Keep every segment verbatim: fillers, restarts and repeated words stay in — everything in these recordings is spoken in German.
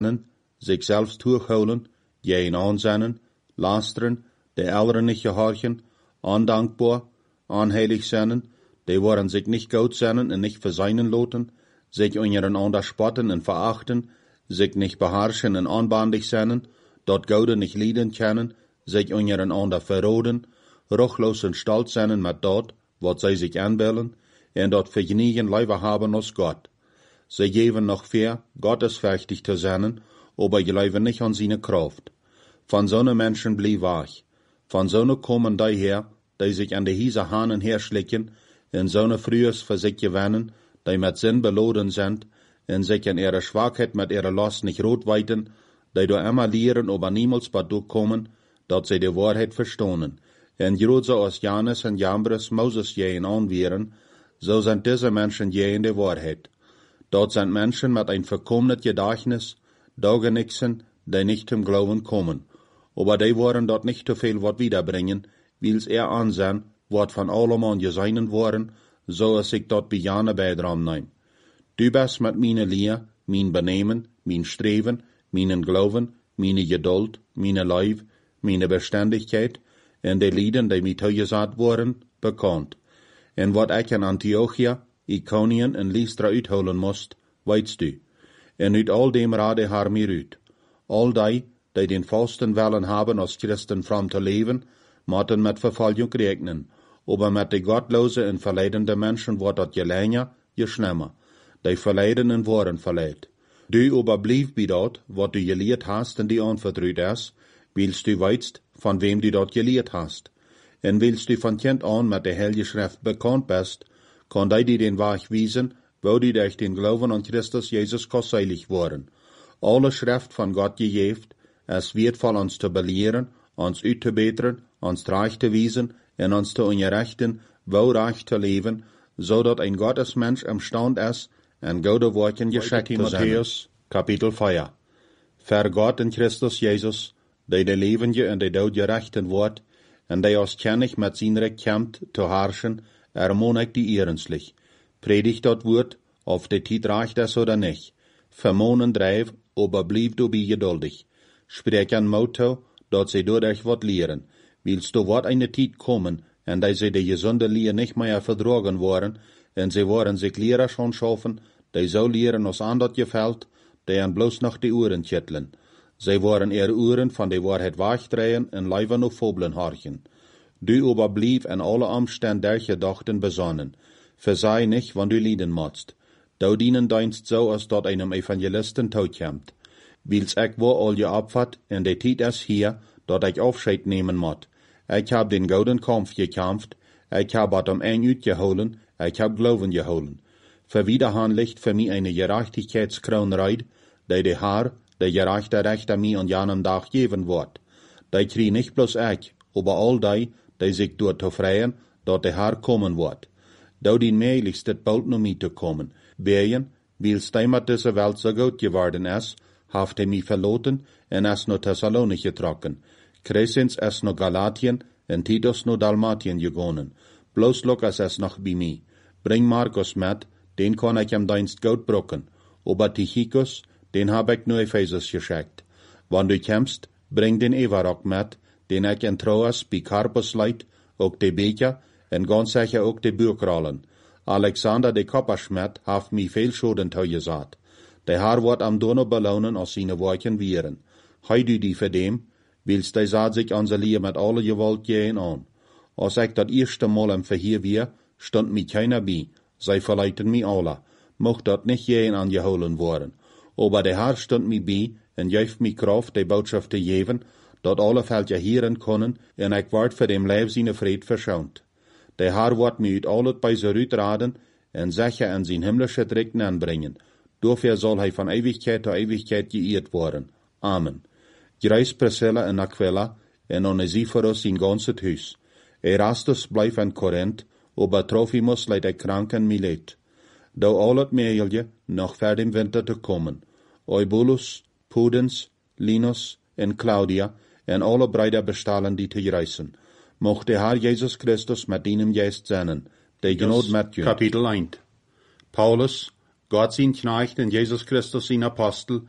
sich selbst hochholen, jeden ansennen, lasteren, der Älteren nicht gehorchen, undankbar, unheilig sein, die wollen sich nicht gut sein und nicht verseinen loten, sich untereinander spotten und verachten, sich nicht beherrschen und unbandig sein, dort Gode nicht lieben können, sich untereinander verroden, ruchlos und stolz sein mit dort, was sie sich anbilden, und dort vergnügen lieber haben als Gott. Sie geben noch fair, gottesfürchtig zu sein, aber glauben nicht an seine Kraft. Von so'ne Menschen blieb wach. Von so'ne kommen die her, die sich an die Hiese Hahnen herschlicken, in so'ne Frühes für sich gewinnen, die mit Sinn beladen sind, und sich in ihrer Schwachheit mit ihrer Last nicht rotweiten, die do immer lehren, aber niemals bei durchkommen, dat sie die Wahrheit verstohnen. Und gerade so als Janus und Jambres Moses jehen anwehren, so sind diese Menschen jehen die Wahrheit. Dort sind Menschen mit ein verkommenen Gedächtnis, Daugenixen, die nicht zum Glauben kommen. Aber die wollen dort nicht zu viel Wort wiederbringen, weil's er ansehen, wat von allemann geseinen worden, so es sich dort bei Jane beidram nehm. Du bist mit meine Lehr, mein Benehmen, mein Streben, meinen Glauben, meine Geduld, meine Leib, meine Beständigkeit, und die Lieden, die mir zugesagt wurden, bekannt. Und wat ich in Antiochia, Ikonien und Lystra uitholen moest, weißt du. Und uit all dem rade haar mir uit. All die, die den falschen Willen haben, als Christen fromm zu leben, moeten mit Verfolgung rechnen. Aber mit de gottlosen und verleidenden Menschen wordt dat je länger, je schlimmer. Die verleidenden worden verleid. Du aber blieb bei dort, wat du geleerd hast und die anvertraut ist, willst du weißt, von wem du dort geleerd hast. Und willst du von Kind an mit der Heilige Schrift bekannt bist, kann die dir den Weg wiesen, wo du durch den Glauben an Christus Jesus kosteilig worden. Alle Schrift von Gott gegeben, es wird von uns zu belehren, uns auszubessern, uns reich zu wiesen, und uns zu unterrichten, wo reich zu leben, so dat ein Gottesmensch imstand ist, en gode Worten geschickt zu sein. Matthäus, Kapitel vier. Für Gott in Christus Jesus, der de Lebende und de Tod gerechten wordt, en der aus kennig mit sein Recht kämpft, zu herrschen, ermonig die ehrenslich. Predigt dort Wort, auf de Tid reicht es oder nicht. Vermonen dreif, aber blieb du bei geduldig. Sprech an Motto, dort sie dadurch wat lehren. Willst du wat eine Tid kommen, en da sie die gesunde Lehr nicht mehr verdragen worden, en sie waren sich Lehrer schon schaffen, die so lehren, als andert gefällt, die an bloß noch die Uhren titteln. Sie waren ihre Uhren von der Wahrheit wachdrehen und leider noch Fobeln horchen. Du aber blieb in alle Umstände der Gedachten besonnen. Versei nicht, wann du lieden motst. Du dienen deinst so, als dort einem Evangelisten tot kommt. Wils ich wo all je abfahrt, en de Tid ist hier, dort ich Aufscheid nehmen mott. Ich hab den gouden Kampf gekämpft, ich hab at am Eng uitgeholen, ich hab Glauben geholen. Für wiederhan liegt für mich eine Gerechtigkeitskroon reit, die de Haar, der gerechte Rechter mir an jenem Tag geben wird. Die krieg nicht bloß ich, aber all die, die sich dort zu freien, dort der Herr kommen wird. Da die möglichst det bald noch mit zu kommen. Weien, weil's die mit dieser Welt so gut geworden ist, haft er mich verloten und es noch Thessalonich getrocken. Crescens ist noch Galatien und Titus noch Dalmatien gegangen. Bloß Lukas ist noch bei mir. Bring Markus mit, den kann ich am Dienst gut brücken. Aber Tychicus, den hab ich nur Ephesus geschickt. Wenn du kommst, bring den Evarok mit, den ich in Troas bei Carpus leit, auch die Becher, und ganz sicher auch die Büchrollen. Alexander de Kopperschmidt haft mi viel Schulden zugesagt. Der Herr wird am Donau belohnen, als seine Worten wären. Heu du die für dem, willst der saat sich an Liebe mit aller Gewalt gehen an. Als ich das erste Mal im Verhör wir, stand mi keiner bei, sie verleiten mi alle. Mocht dat nicht gehen angeholen worden. Aber der Herr stand mi bei, und geeft mi Kraft, die Botschaft zu geben, dat alle Völker hören können, und ich ward für dem Leib seine Fried verschont. Der Herr wird mi uit alles bei sich uitraden, und sicher in sein himmlische Rechten anbringen. Dafür soll er von Ewigkeit zu Ewigkeit geehrt worden. Amen. Greis Priscilla und Aquila, und Onesiphorus sein ganzes Haus. Erastus bleibt in Korinth, aber Trophimus leidt er krank in Milet. Da alles Mägelje noch vor dem Winter zu kommen. Eubulus, Pudens, Linus und Claudia, und alle Brüder bestahlen die zu reisen. Mocht der Herr Jesus Christus mit ihnen Geist sein, der Gnade mit dir. Kapitel eins. Paulus, Gott sein Knecht und Jesus Christus sein Apostel,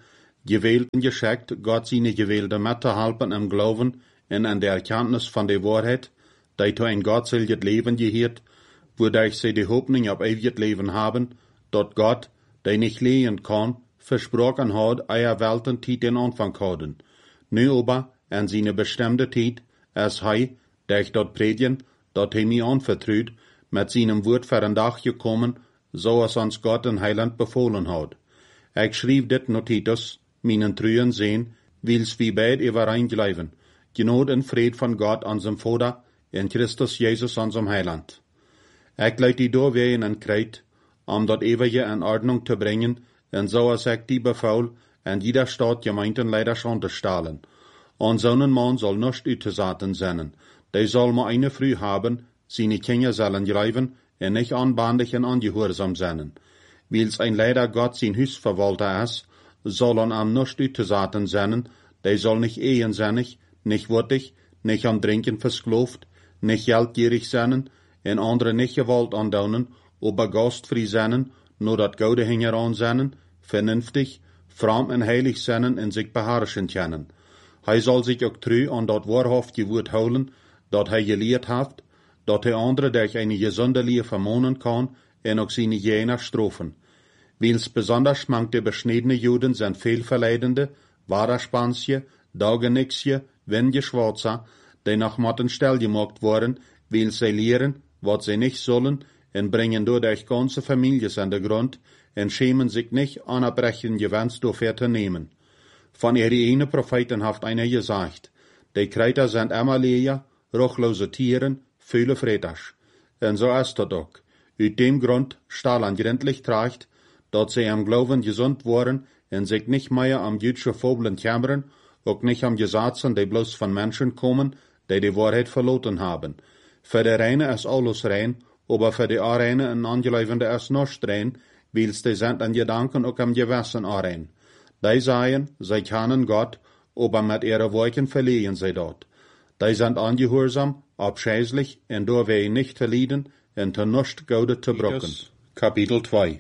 gewählt und geschickt, Gott seine Gewählte mitzuhelfen im Glauben und an der Erkenntnis von der Wahrheit, die zu ein gottselges Leben gehört, wodurch sie die Hoffnung auf ewiges Leben haben, dort Gott, der nicht lehen kann, versprochen hat, eier Weltentiet den Anfang haben. Nu aber, an seine bestimmte Zeit, als hei, der ich dort predigen, dort he mir anvertraut, mit seinem Wort für ein Dach gekommen, so als uns Gott in Heiland befohlen hat. Ich schrieb dit Notitus, meinen treuen Sehen, wils wie beid überein bleiben, Genot und Fried von Gott, unserem Vater, in Christus Jesus, unserem Heiland. Ich leid die Dorwehen in Kreit, um dort ewige in Ordnung zu bringen, und so als ich die befaul, in jeder Stadt Gemeindenleiter unterstellen. Und so ein Mann soll nicht utgesaten sein, der soll mal eine Früh haben, seine Kinder sollen greifen, und nicht anbandig und angehorsam sein. Wils ein leider Gott sein Hüsverwalter ist, soll an am nicht utgesaten sein, der soll nicht ehensinnig, nicht wurtig, nicht am Trinken versklavt, nicht geldgierig sein, en andere nicht gewalt andaunen, aber gastfrei sein, nur dat goude hingeran sein, vernünftig, fromm en heilig sein en sich beherrschen können. Hij soll sich auch treu an dat wahrhaftige Wort houden, dat hij gelehrt hat, dat hij andere durch eine gesunde Lehre vermonen kann, en auch seine jener strofen. Wils besonders manche beschnittene Juden sind fehlverleidende, Waderspansje, Dagenixje, Wendje Schwarzer, die nach Matten stell gemacht worden, wils sie lehren, wat sie nicht sollen, en bringen dadurch ganze Families an den Grund, en schämen sich nicht, anerbrechen Gewinns dafür zu nehmen. Von ihre eine Propheten haft einer gesagt, die Kreiter sind immer leer, ruchlose Tieren, viele Freitags. En so ist das auch. Uit dem Grund stahlen gründlich tracht, dat sie am Glauben gesund waren en sich nicht mehr am jüdische Fabeln kämmern, auch nicht am Gesetzen, die bloß von Menschen kommen, die die Wahrheit verloren haben. Für die Reine ist alles rein, aber für die Areine ein Angeleivende ist nicht rein, wils die sind an Gedanken auch am Gewissen arein. Die sagen, sie kennen Gott, aber mit ihren Worten verlieren sie dort. Die sind angehorsam, abscheußlich, und da wir nicht verlieren, und zu nichts Gaude zu brocken. Kapitel zwei.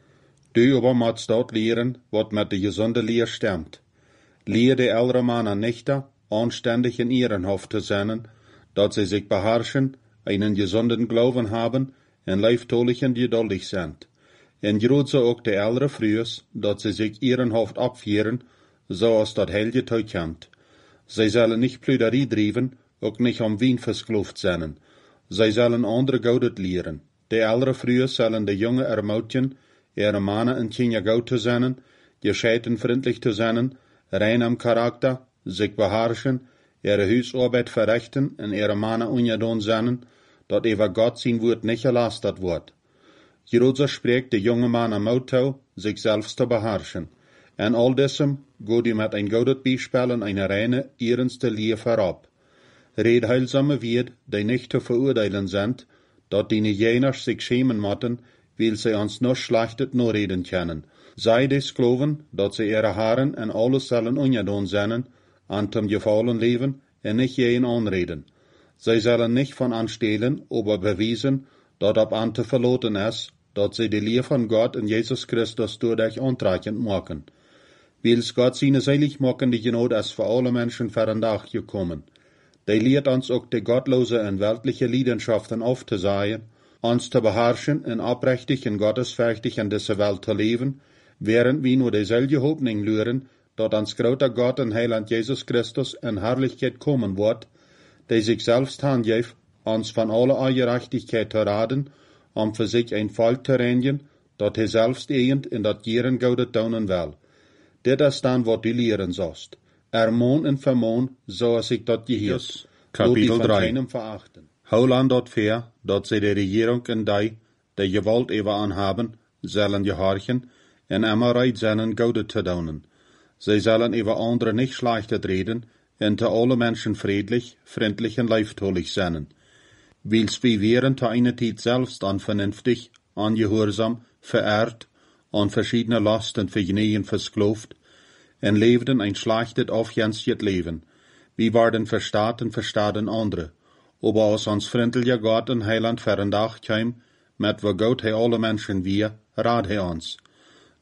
Du aber musst dort lehren, was mit der gesunde Lehre stimmt. Lehre die ältere Männer nicht, anständig in ihren Hof zu sein, dass sie sich beherrschen, einen gesunden Glauben haben, und leiftolich und geduldig sind. En grüße auch die ältere Frühs, dass sie sich ihren Hof abführen, so als das Helge kommt. Sie sollen nicht Plüderie driven, auch nicht am Wien versklavt sein. Sie sollen andere Gaudet lehren. Die ältere Frühs sollen die Junge ermutigen, ihre Männer und Kinder gut zu sein, gescheiten freundlich zu sein, rein am Charakter, sich beherrschen, ihre Hausarbeit verrichten und ihre Männer ungedon sein, dat über Gott sein Wort nicht erlastet wird. Jerusalem spricht der junge Mann am Auto, sich selbst zu beherrschen. En all diesem geht ihm mit ein gutes Beispiel und eine reine, ernste Lehre vorab. Red heilsame Wied, die nicht zu verurteilen sind, dat die jener sich schämen motten, weil sie uns noch schlechtet nur reden können. Sei des Glauben, dat sie ihre Haaren en alles sollen ungedon sein, an zum Gefallen leben, en nicht jeden anreden. Sie sollen nicht von anstehlen, aber bewiesen, dat ab ante verloten ist, dat sie die Lehre von Gott in Jesus Christus dadurch antragend machen. Wils Gott seine selig machen, die Genot ist für alle Menschen für den Tag gekommen. Die lehrt uns auch die gottlose und weltliche Leidenschaften aufzusehen, uns zu beherrschen und aufrichtig und gottesfürchtig in dieser Welt zu leben, während wir nur dieselbe Hoffnung lüren, dat uns großer Gott und Heiland Jesus Christus in Herrlichkeit kommen wird, die sich selbst handgeeft, uns von aller Ungerechtigkeit zu raten, um für sich ein Volk zu reinigen, dat er selbst ehend in dat Gieren Gaude taunen will. Dit ist dann, wat du lehren sollst. Ermahn und vermahn, so als ich dat gehört. Yes. Kapitel drei. Hauland dort fair, dat sie die Regierung in die, die Gewalt über anhaben, sollen gehorchen, en immer reit seinen Gaude zu taunen. Sie sollen über andere nicht schlechtet reden, und zu alle Menschen friedlich, freundlich und leiftolich sein. Wils wir wären zu einer Zeit selbst unvernünftig, ungehorsam, verehrt, an verschiedene Lasten für Genehen versklavt, und lebten ein schlechtet, aufgänzliches Leben. Wir waren verstaat und verstaden andere. Aber als uns freundlicher Gott und Heiland für ein Tag kam, mit wo Gott he alle Menschen wir, rat he uns.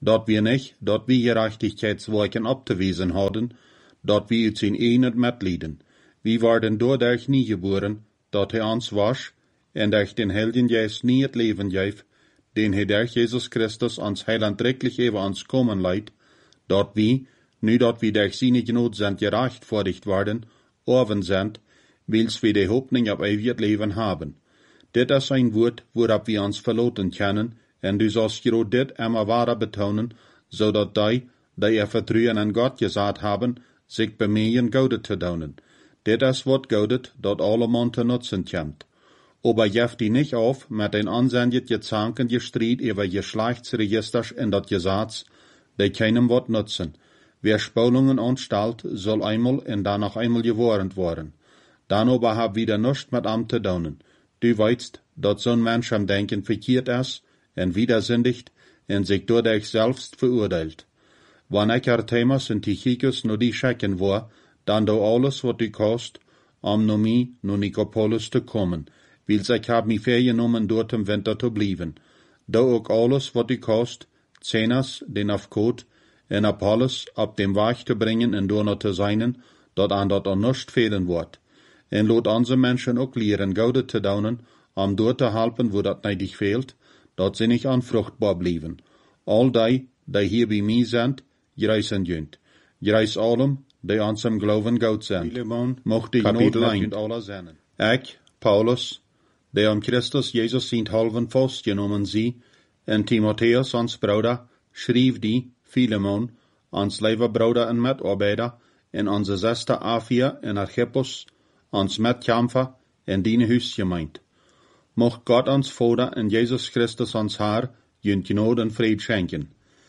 dat wir nicht, dat wir Gerechtigkeitswerken abzuweisen hadden, dat wir uit zijn eenheid metlieden. Wir waren doordat nie geboren, dat hij ons was, en durch den Heiligen Geist nie het leven geef, den hij durch Jesus Christus ons heilandrecklich even ons komen leidt, dat wir, nu dat wir durch seine Gnade sind gerechtfertigt worden, oven sind, wils wir die Hoffnung auf ewiges Leben haben. Dit is ein Wort, worop wir uns verloten können, en du sollst je dit immer wahrer betonen, zodat die, die ihr Vertrauen an Gott gesagt haben, sich bemühen, Gode zu tun. Dit is wat Godet, dat allemal te nutzen kommt. Aber jeft die nicht auf, mit den ansendet Gezanken gestried über Geschlechtsregisters in dat Gesetz, die keinem wat nutzen. Wer Spolungen anstellt, soll einmal und dann noch einmal gewarnt worden. Dann aber hab wieder nichts mit am zu tun. Du weißt, dat so'n Mensch am Denken verkehrt ist, en widersündigt, en sich dadurch selbst verurteilt. Wann ich Artemas und Tychicus nur die schicken war, dann do alles, wat du kost, um no mi, no Nikopolis zu kommen, wils ich hab mi vergenommen, dort im Winter zu blieben. Do auch alles, wat du kost, Zenas, den Afkot, en Apollos, ab dem Weg zu bringen, en dort noch zu seinen, dat an dat an nicht fehlen wird. En lot onze Menschen ook leren Gode te doen, om door te helpen wo dat neidig fehlt, dat ze niet onvruchtbaar blijven. Al die, die hier bij mij zijn, gereizen junt. Gereis allem, die ons im Glauben Gott zijn. Mocht die genood alle zijn. Ik, Paulus, die om Christus Jezus zijn halven vastgenomen zie, en Timotheus, ons broeder, schreef die, Philemon, ons lieve broeder en metarbeider, en onze zuster Afia en Archippus, ons metkämpfer en dine huisgemeint. Mocht Gott ons Vader en Jesus Christus ons Herr junt genade en vrede schenken.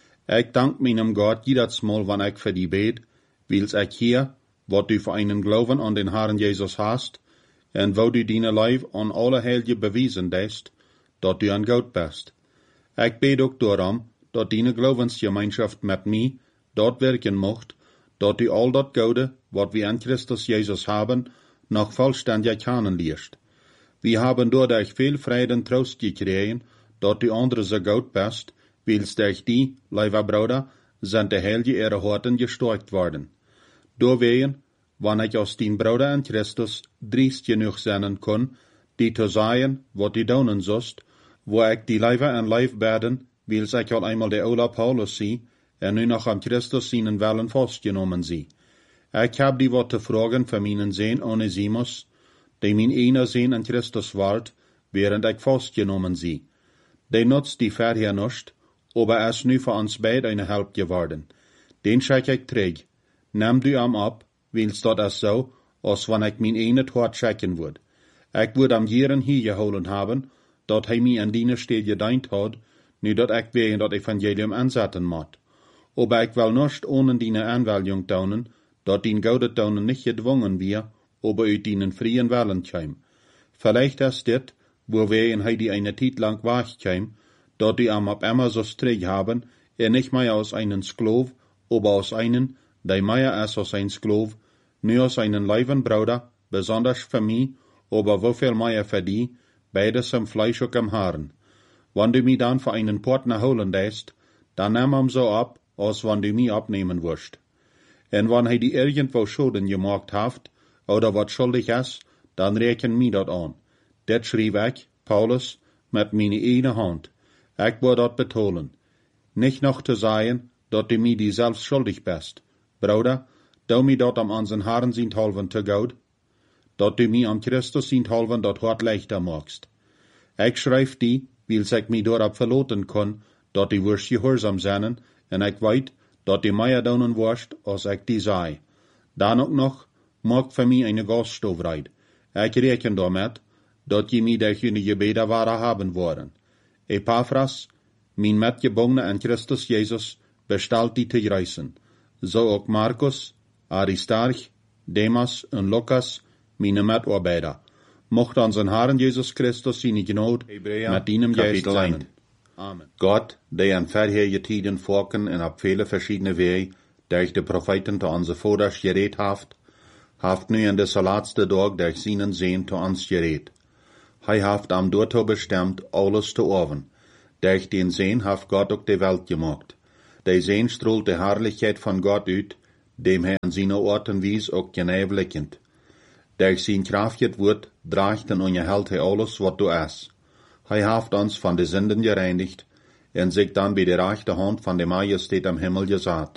Ik dank meinem Gott jedes Mal, wann ich für die bet, wils ich hier, wat du für einen Glauben an den Herrn Jesus hast, en wo du dine Leib an alle Heilige bewiesen hast, dat du an Gott bist. Ich bet ook darum, dat dine Glaubensgemeinschaft mit mir dort wirken mocht, dat du all dat Gode, wat wir an Christus Jesus haben, noch vollständig kennenlernst. Wir haben dadurch viel Frieden und Trost gekriegt, dat du andere so gut bist, wils durch die, lieber Bruder, sind die Heilige ihre Horten gestärkt worden. Deswegen, wann ich aus den Bruder in Christus driest genug sein kann, die zu sagen, wat die tun sollst, wo ich die Leiber und Leib werden, wils ich al einmal der Ola Paulus sie, en nu noch am Christus seinen Wellen festgenommen sie. Ich hab die wat te fragen für meinen Sohn Onesimus, die mein einer Sohn an Christus ward, während ich festgenommen sie. Der nutzt die vorher nicht, aber er ist nu für uns beide eine Help geworden. Den schick ich träg. Nimm du am ab, willst dat es so, als wenn ich mein eine Tod schicken würd. Ich würd am Jeren hier geholen haben, dat hij mir an die Stelle gedient hat, nu dat ich wegen dat Evangelium ansetzen moet. Aber ich will nicht ohne deine Anwählung tun, dat dien Gode tun nicht gedwungen wir, aber uit deinen freien Willen käm. Vielleicht ist dit, wo wir in heidi eine Zeit lang wach käm, dat die am ab immer so strig haben, er nicht mehr aus einen Sklav, aber aus einen, der mehr ist aus ein Sklav, nur aus einen leiben Bruder, besonders für mich, aber wofür mehr für die, beides am Fleisch und am Haaren. Wenn du mich dann für einen Partner holen lässt, dann nimm ihm so ab, als wenn du mich abnehmen wirst. En wenn hij die irgendwo Schulden gemacht hat, oder wat schuldig ist, dann reken mir dat an. Dat schrieb ich, Paulus, mit meine eine Hand. Ich will dat betonen. Nicht noch zu sagen, dat du mir die selbst schuldig bist. Bruder, du mir dat am unseren Herrn sind halven zu gut, dat du mir am Christus sind halven dat hart leichter machst. Ich schreib die, wils ich mich dort verloten kann, dat die wirst gehorsam sein, en ich weit, dat die mehr daunen wirst, als ich die sei. Dann auch noch, mag für mich eine Gaststoffreit. Ich rechne damit, dat je mich durch die Gebete wahrer haben wollen. Epaphras, mein Mitgebungene an Christus Jesus, bestellt die zu reisen. So auch Markus, Aristarch, Demas und Lukas, meine Mitarbeiter. Mocht unseren Herrn Jesus Christus seine Gnade mit ihnen Geist sein. Amen. Gott, der an vorherige Tiden Volken und auf viele verschiedene Wege durch die Propheten zu unseren Vaters geredet haft, haft nu in des laatste Tag durch seinen Sehn zu uns geredet. Hij haft am dorto bestimmt, alles zu oven. Durch den Sehn haft Gott auch die Welt gemacht. De zeen stroolt de Herrlichkeit von Gott uit, dem hij an seine Orten wies ook genijblikkend. Durch zijn kraftjet woord draagt en onderhält hij alles wat du is. Hij heeft ons van de Sünden gereinigt en zich dan bij de rechte hand van de Majesteit am Himmel gezet.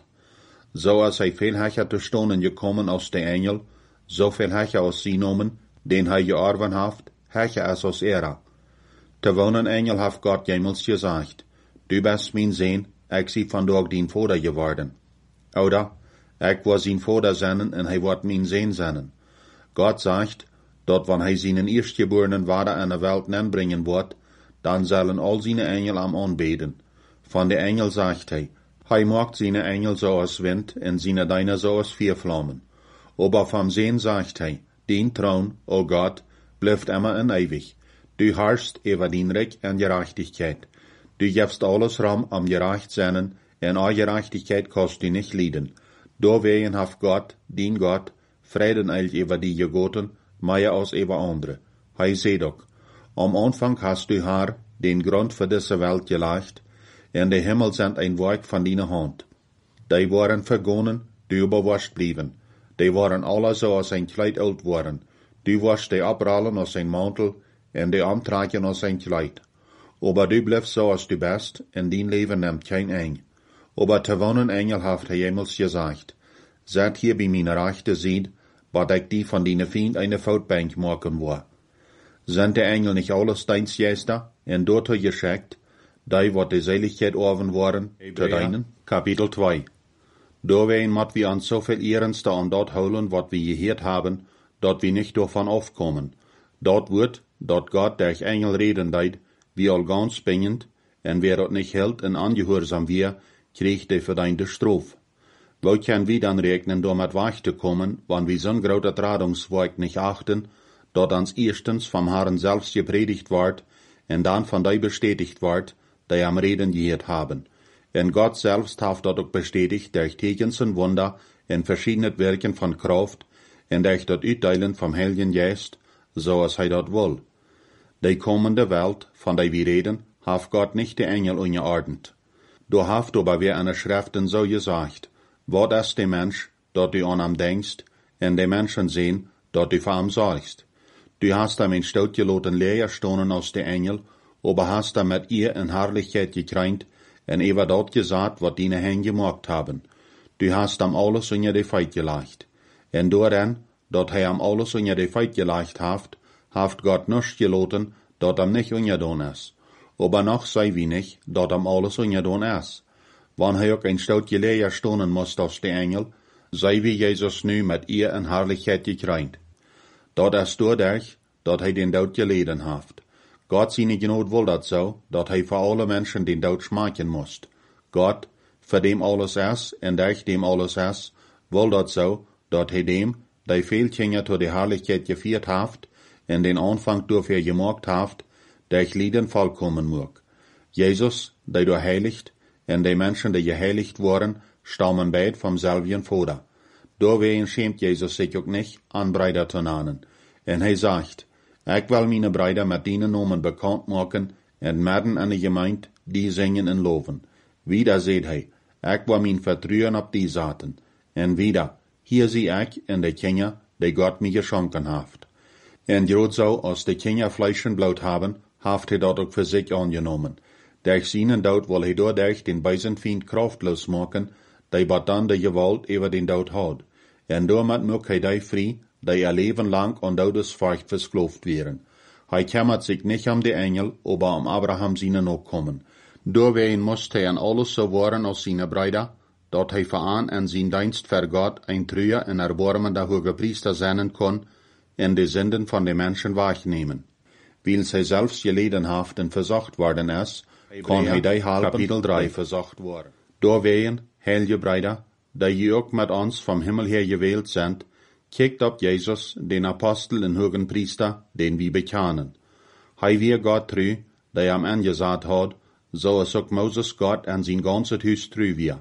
Zo als hij veel hecher te stonen gekommen als de Engel, so viel hecher als sie nomen, den hij georven heeft, hecher is als er. Te wonen Engel heeft Gott jemals gezegd, du bist mijn Zoon, ik zie vandaag dien Vader geworden. Oder, ik was zijn Vader zijn en hij wordt mijn Zoon zijn. Gott sagt, dat wanneer hij zijn eerstgeborenen Vader in de Welt nenbringen wordt, dan zullen al zijn Engel am aanbeden. Van de Engel sagt hij, hij maakt zijn Engel zoals wind en zijn Diener zoals Vuurvlammen. Aber vom Zoon sagt hij, dien Thron, o Gott, blijft immer en ewig. Du herrschst über dien Recht en Gerechtigkeit. Du gibst alles Raum am gerecht zijn, en a Gerechtigkeit kannst du nicht leiden. Doorwegen heeft Gott, dien Gott, Frieden eilt über die Gegoten, mehr als über andere. Hij zei ook, am Anfang hast du haar den Grund für diese Welt gelegt, en de Himmel sind ein Werk von deiner Hand. Die waren vergonnen, du überwascht blieben. Die waren alle so als ein Kleid alt worden. Du warst die abrollen als ein Mantel, en die antragen als ein Kleid. Aber du bleibst so als du bist, en dein Leben nimmt kein Eng. Aber te wonen Engel heeft hij jemals gesagt, zet hier bij mijn rechte Seite, wat ik die van deine Feind eine Voetbank maken wil. Sind de Engel nicht alles deins Geister, en dort geschickt, die wat de Seligkeit orven worden, te deinen? Kapitel zwei. Doorwegen mat wir uns so viel Ehrenste an dort holen, wat wir gehört haben, dat wir nicht davon aufkommen. Dort wird, dat Gott durch Engel reden deid, wie all ganz bingend, en wer dat nicht hält en angehorsam wir, kriegt de verdiente Strof. Wo können wir dann rechnen, damit wegzukommen, wann wir so'n großer Tradungswerk nicht achten, dat ans erstens vom Herrn selbst gepredigt ward, en dann von die bestätigt ward, die am Reden gehört haben. En Gott selbst hat dat ook bestätigt durch Tekens und Wunder en verschiedene Werken von Kraft en durch dat Uitdeilen vom Heiligen Geist, so als hij dat will. Die kommende Welt, von der wir reden, hat Gott nicht die Engel ungeordnet. Du hast aber wer an der Schriften so gesagt, wat ist der Mensch, dat du an ihm denkst, en die Menschen sehen, dat du für ihm sorgst. Du hast ihm in Stout geloten Leer stonen aus der Engel, aber hast ihm mit ihr in Herrlichkeit gekränkt, en über dort gesagt, wat deine Hände gemacht haben. Du hast ihm alles unter die Feit gelegt. En doorhen, dat hij ihm alles unter die Feit gelegt haft, haft Gott nichts geloten, dat ihm nicht ungedaan is. Aber noch sei wenig, dat ihm alles ungedaan is. Wann hij ook een stoutje leer stonen moest als de Engel, sei wie Jesus nu met ihr in Herrlichkeit gekränkt. Dat is doordat, dat hij den dood geleden haft. Gott seine Gnade will dat so, dat hij voor alle Menschen den dood schmaken moest. Gott, für dem alles is, en durch dem alles is, will dat so, dat hij dem, die veel Kinder tot de Herrlichkeit geführt haft, en den Anfang dafür gemacht haft, durch Lieden vollkommen mag. Jesus, der du heiligt, en die Menschen, die geheiligt worden, stammen beid vom selben Vater. Doorwegen schämt Jesus sich auch nicht, an Brüder zu nennen. En hij sagt, ik will meine Brüder mit dienen Namen bekannt machen, en midden in de Gemeinde, die singen en loven. Wieder seht hij, ik wil mijn vertrouwen op die zaten. En wieder, hier zie ik en de Kinder, die Gott mir geschenken haft. En groot zo, als de Kinder Fleisch en Blut haben, haft hij dat ook für sich angenommen. Durch seinen Tod will hij doordat den bösen Feind kraftlos machen, die wat dan de Gewalt über den Tod hat. En damit mag hij die frei, die ihr Leben lang an Todesfurcht versklavt wären. Hij kümmert sich nicht um die Engel, aber um Abraham seine Nachkommen. Doorwegen muss hij an alles so worden als seine Brüder, dat hij veran en zijn Dienst für Gott ein treuer en erbarmender Hogepriester sein kann, en de Sünden von den Menschen wahrnehmen. Weil hij selbst geleden haft en versucht worden is, kann hij die halben Kapitel drei versucht worden. Doorwegen, heilige Brüder, die je ook met ons vom Himmel her gewählt sind, kijkt op Jesus, den Apostel en hogen Priester, den wir bekennen. Hij weer Gott treu, der am angesagt hat, so es ook Moses Gott en zijn ganzes Huis treu weer.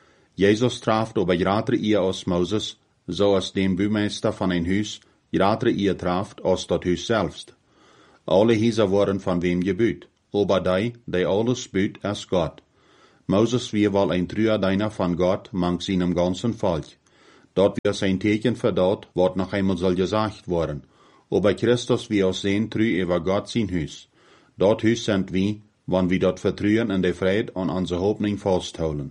Jesus traft aber gratere ihr als Moses, so als dem Bümeister von ein Huis gratere ihr traft als dat Huis selbst. Alle Häuser worden von wem gebüht, aber die, die alles büht, ist Gott. Moses wie wel ein Trüerdiener von Gott mang seinem ganzen Volk. Dort wir sein Teken verdorrt, wat noch einmal soll gesagt worden. Aber Christus wie aus sehen trü über Gott sein Hus. Dort Hus sind wir, wann wir dort vertrüen in der Fried und unsere Hoffnung festholen.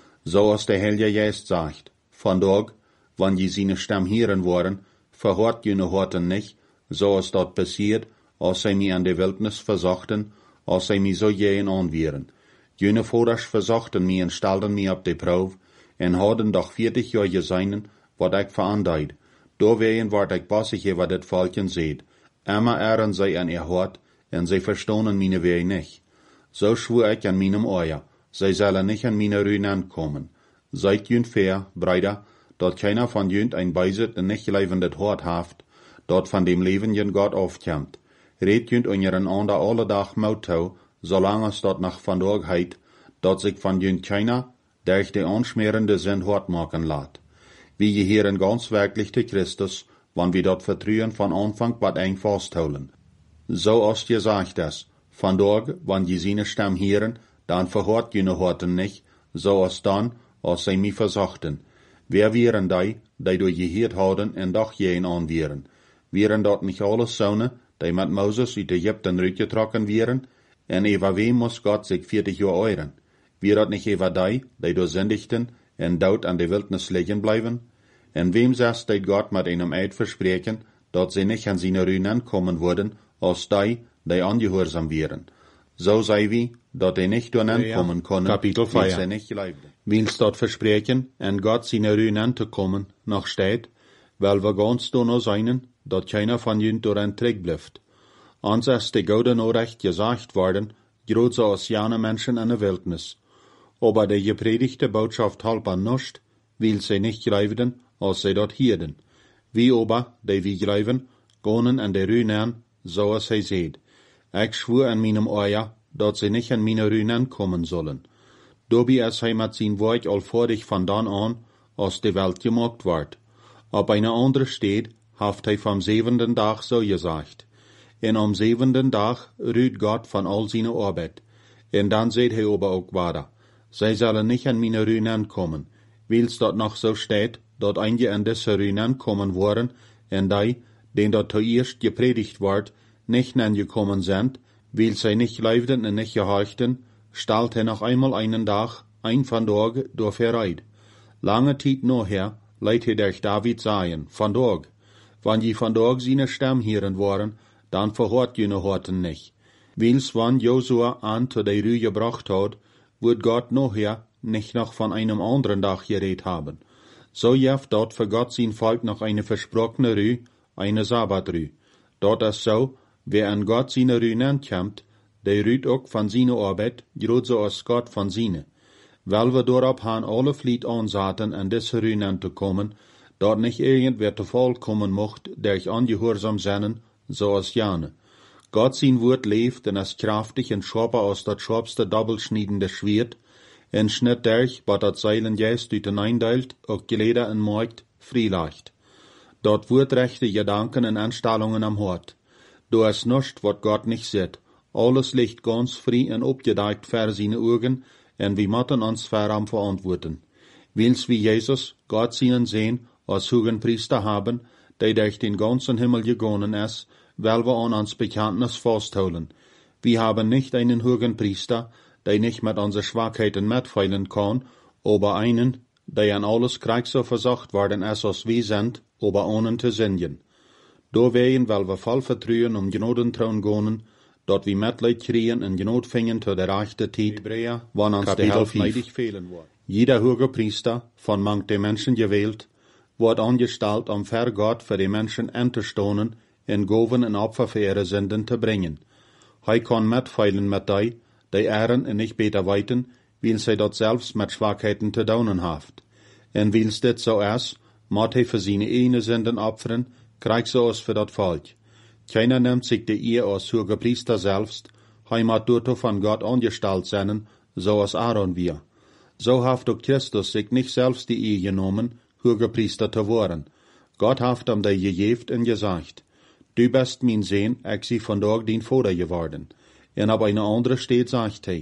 So als der Heilige Geist sagt, von dort, wann je seine Stimme hören worden, verhört jene Horten nicht, so als dort passiert, als sie mich an der Wildnis versuchten, als sie mich so jähen anwieren. Jene Voders versuchten mich und stellten mich auf die Probe, en hadden doch vierzig Jahre geseinen, wat ik verandeit. Doorwegen ward ik bossig über dit Volken seht. Immer ehren zij an ihr Hort, en zij verstonen meine Weh nicht. So schwur ich an meinem Euer, zij sollen nicht an meine Rühnen kommen. Seid jünt fair, Brüder, dort keiner von jünt ein Beisit en nicht lebendet Hort haft, dort von dem lebenden Gott aufkämmt. Red jünt unseren ander alle Tag Mautau, solange es dort nach von dort heit, dort sich von jünt keiner, der ich die anschmerende Sinn hort machen lat. Wie je hier in ganz wirklich de Christus, wann wir dort vertrüen von Anfang wat eng festholen. So ost je sagt es, von dort, wann je seine Stamm hören, dann verhört jene Horten nicht, so als dann, als sie mich versachten. Wer wären die, die du gehört haben en doch jen anwieren? Wären dort nicht alles Söhne, die mit Moses uit Ägypten rückgetrokken wären? En über wem muss Gott sich vierzig Jahre euren? Wie dat nicht über die, die du sündigten, en dood an der Wildnis liegen bleiben? En wem sagst die Gott mit einem Eid versprechen, dat sie nicht an seine Rühnen kommen würden, als die, die angehorsam wären? So sei wie, dat die nicht dorthin kommen können, Kapitel vier. sie nicht leibten. Wils dort versprechen, en Gott seine Rühnen zu kommen, noch steht, weil wir ganz donno seinen, dat keiner von jünt doran träg blifft. Ans ist die gute Nachricht gesagt worden, groß so als jene Menschen in der Wildnis. Aber die gepredigte Botschaft halb an nuscht, will sie nicht greifen, als sie dort hierden. Wie aber, die wie greifen, gonen an der Rühnen, so als sie seht. Ich schwur an meinem Euer, dat sie nicht an meine Rühnen kommen sollen. Dobi es hij mit sein Wort allvordig von dann an, als die Welt gemacht ward. Ab einer andere steht, haft hij vom siebenten Tag so gesagt. En am siebenten Tag rüht Gott von all seine Arbeit. En dann seht hij aber auch weiter. Sie sollen nicht an meine Rühnen kommen, weil's dort noch so steht, dort einige an diese Rühnen kommen worden, en die, den dort zuerst gepredigt ward, nicht angekommen sind, weil sie nicht leibten und nicht gehorchten, stellt er noch einmal einen Tag, ein von dort, durch Herreit. Lange Zeit nachher, leidt er durch David sagen, von dort. Wann je von dort seine Stamm hören waren, dann verhört jene Horten nicht. Weil's wann Josua an zu der Rühe gebracht hat, wird Gott nachher nicht noch von einem anderen Tag geredet haben. So jeft dort für Gott sein Volk noch eine versprochene Rüh, eine Sabbatrüh. Dort ist so, wer an Gott seine Rüh nennt, der rüht auch von seiner Arbeit, grad so als Gott von seine. Weil wir darauf han alle Fliet ansaten, an diese Rüh zu kommen, dort nicht irgendwer zu Fall kommen mocht, der ich angehorsam seinen, so als Jane. Gott sein Wort lebt und ist kraftig und scharper als das scharfste doppelschniedende Schwert, en schnitt derch, wat dat Seilen jäst uit den eindeilt, auch geleder en Markt, freileicht. Dort wird rechte Gedanken und Einstellungen am Hort. Du es nischt, wat Gott nicht sieht. Alles liegt ganz frei und abgedeckt für seine Augen, en wir müssen uns für am verantworten. Wils wie Jesus, Gott seinen sehen, als hohen Priester haben, der durch den ganzen Himmel gegangen ist, weil wir an uns Bekenntnis festhalten. Wir haben nicht einen hohen Priester, der nicht mit unseren Schwachheiten mitfeilen kann, aber einen, der an alles Krieg so versucht worden ist, als wir sind, aber ohne zu singen. Doorwegen, weil wir voll vertrauen um Gnadentrauen gehen, dort wir Mitleid kriegen und Gnad fingen zu der rechten Zeit, wann uns die Hälfte neidig fehlen wird. Jeder hohe Priester, von manch den Menschen gewählt, wird angestellt, um für Gott für die Menschen einzustehen, in Goven und Opfer für ihre Sünden zu bringen. Hij kann mitfeilen mit die, die Ehren und nicht beter weiten, weil sie dort selbst mit Schwachheiten zu daunen haft. Und weil's dit so ist, muss hij für seine eigene Sünden opfern, kriegt so aus für dat Volk. Keiner nimmt sich die Ehe als hoher Priester selbst, hij muss dort von Gott angestellt sein, so als Aaron wir. So haft auch Christus sich nicht selbst die Ehe genommen, hoher Priester zu werden. Gott haft ihm die gegeben und gesagt, du bist mein Sohn, ich sie von dort dein Vater geworden. Und ab einer andere steht, sagt hij,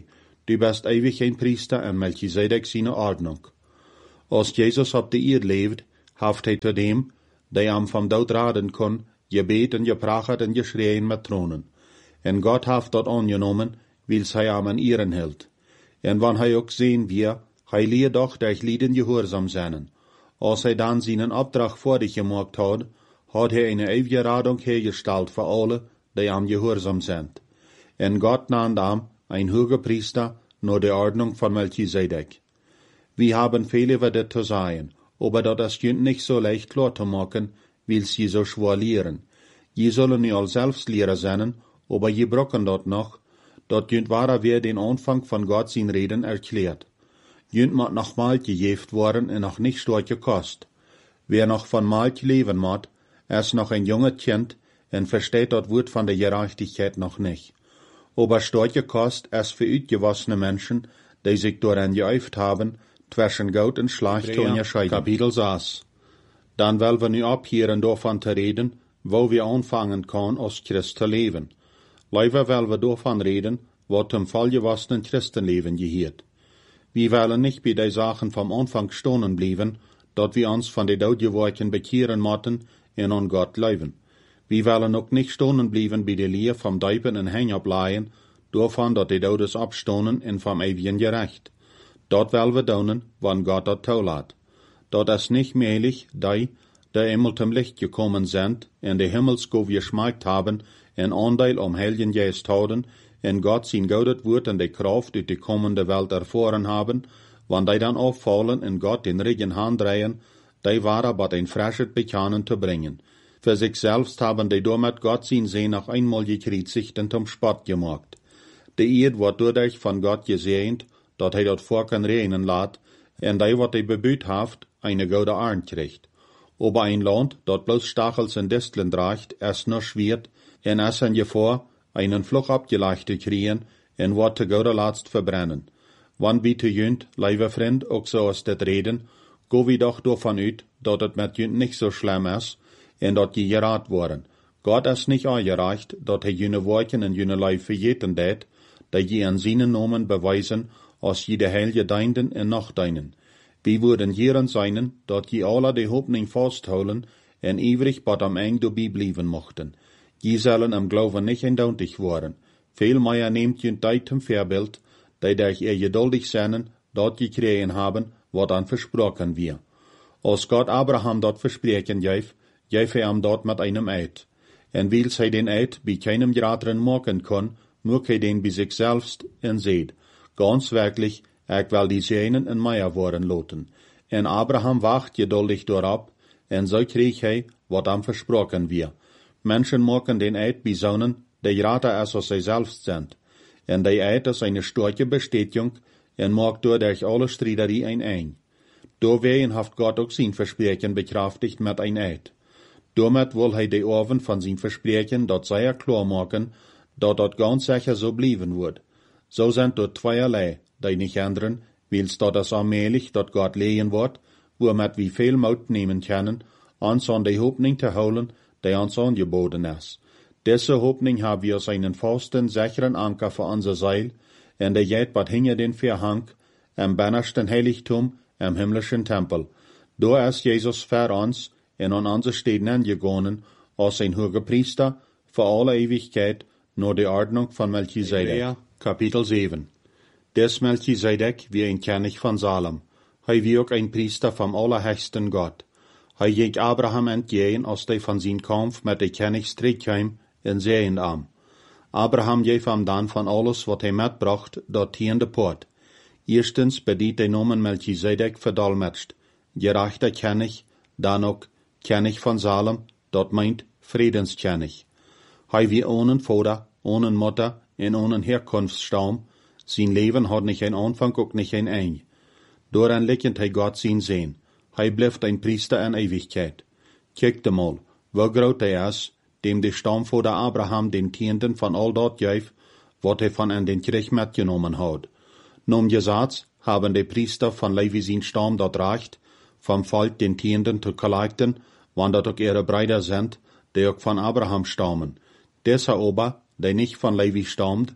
du bist ewig ein Priester en Melchizedek seine Ordnung. Als Jesus op de eerd leeft, heeft hij te dem, die am vom dood raden kon, gebet en geprachet en geschreien met tronen. En God heeft dat aangenomen, wils hij am an ihren hield. En wann hij ook zien wir, hij leer doch durch Lieden gehorsam zijn. Als hij dan zijn opdracht voor dich gemaakt had, had hij een eeuwige radung hergesteld voor alle, die am gehorsam zijn. En God nannte am ein hoger Priester naar de Ordnung von Melchizedek. Wir haben viel über das zu sagen, aber das ist nicht so leicht klar zu machen, weil sie so schwer lehren. Je sollen nie all selbst Lehrer sein, aber je brocken dort noch, dort jünt wahrer wer den Anfang von Gott sein Reden erklärt. Jünt mat noch Malt gejeft worden und noch nicht starke Kost. Wer noch von Malt leben mat, er ist noch ein junger Kind und versteht dort Wort von der Gerechtigkeit noch nicht. Aber starke Kost ist für uitgewassene Menschen, die sich daran geäuft haben, zwischen Gout und Schlecht zu unterscheiden. Kapitel sechs. Dann wollen wir nu abhören davon zu reden, wo wir anfangen können, als Christ zu leben. Lieber wollen wir davon reden, was zum vollgewassenen Christenleben gehört. Wir wollen nicht bei den Sachen vom Anfang stehen bleiben, dort wir uns von den Doodgeworken bekehren mochten und an Gott leben. Wir wollen auch nicht stehen bleiben bei der Lehre vom Deipen und Hängerbleien, davon, dass die Todes abstonen und vom ewigen Gerecht. Dort wollen wir tun, wann Gott das zulässt. Dort ist nicht möglich, die, die einmal zum Licht gekommen sind, in die Himmelsgau geschmeckt haben, en Anteil am Heiligen Geist haben, en Gott sein gaudet Wort und die Kraft durch die kommende Welt erfahren haben, wann die dann auffallen und Gott den Regen Hand drehen, die waren aber ein frisches Bekennen zu bringen. Für sich selbst haben die damit Gott sein Sehen noch einmal gekreuzigt und zum Spott gemacht. Die Erde wird dadurch von Gott gesehnt, dat hij dat Volken reinen laat, en die wat hij bebüht haft, eine gute Arn kriegt. Aber ein Land, dat bloß Stachels und Disteln draagt, ist nur schwert, en ist ein Gefahr, einen Fluch abgelegt zu kriegen, en wat te gute Latst verbrennen. Wann wie te jünt, lieber Freund, auch so aus det reden, go wie doch davon uit, dat het mit jünt nicht so schlimm ist, en dat je gerat worden. Gott ist nicht angereicht, dat hij jüne Worten en jüne Leib verjeten dat, die je an seinen Namen beweisen, als je de heilige deinden en noch deinen. Wir würden hierin sein, dat je alle die Hoffnung fasthouden en ewig bat am eng dabei bleiben mochten. Je sollen am Glauben nicht eindeutig worden. Vielmehr nehmt je tijd zum Vorbild, die durch ihr geduldig sein, dat gekriegen haben, wat an versprochen wir. Als Gott Abraham dat verspreken gef, gef er ihm dat mit einem Eid. En weil hij den Eid bei keinem Grateren machen kann, moet hij den bei sich selbst en seht. Ganz wirklich, ik will die Zenen en Meier worden loten. En Abraham wacht geduldig dorab, en so krieg hij, wat am versprochen wir. Menschen machen den Eid besonnen, die rater es als sie selbst sind. En die Eid ist eine starke Bestätigung, en mag dadurch alle Streiterie ein ein. Doorwegen haft Gott auch sein Versprechen bekraftigt mit ein Eid. Damit will hij die Oven von sein Versprechen dort sehr klar machen, dat dat ganz sicher so bleiben wird. So sind dort zweierlei, die nicht ändern, wils dat es allmählich dat Gott lehen wird, womit wir viel Mut nehmen können, uns an die Hoffnung zu holen, die uns angeboten ist. Diese Hoffnung haben wir als einen festen, sicheren Anker für unser Seil, und der geht wat hinter den Vorhang, im bannersten Heiligtum, im himmlischen Tempel. Da ist Jesus für uns, und an unsere Städten angegangen, als ein hoher Priester, für alle Ewigkeit, nur die Ordnung von Melchizedek. Kapitel sieben. Des Melchizedek wie ein König von Salem. Hij wie ook ein Priester vom allerhöchsten Gott. Hij ging Abraham entgegen, als der von sein Kampf mit der König terugkwam, en zeend am. Abraham gaf hem dann von alles, wat hij metbracht, dorthin de poort. Erstens bediet de Nomen Melchizedek verdolmetscht, gerechter König, dann ook König von Salem, dat meint Friedenskönig. Hij wie ohne Vater, ohne Mutter, en ohne Herkunftsstamm, sein Leben hat nicht ein Anfang, auch nicht ein Ende. Doran liegend hij Gott sein Sehen. Hij blijft ein Priester in Ewigkeit. Kijkt mal, wo groot hij is, dem de Stammvater Abraham den Tienden von all dat gaf, wat hij van in den Krieg mitgenommen hat. Nom Gesetz haben die Priester von Levi sein Stamm dat recht, vom Volk den Tienden zu kollekten, wann dat auch ihre Brüder sind, die auch von Abraham stammen. Dieser aber, der nicht von Levi stammt,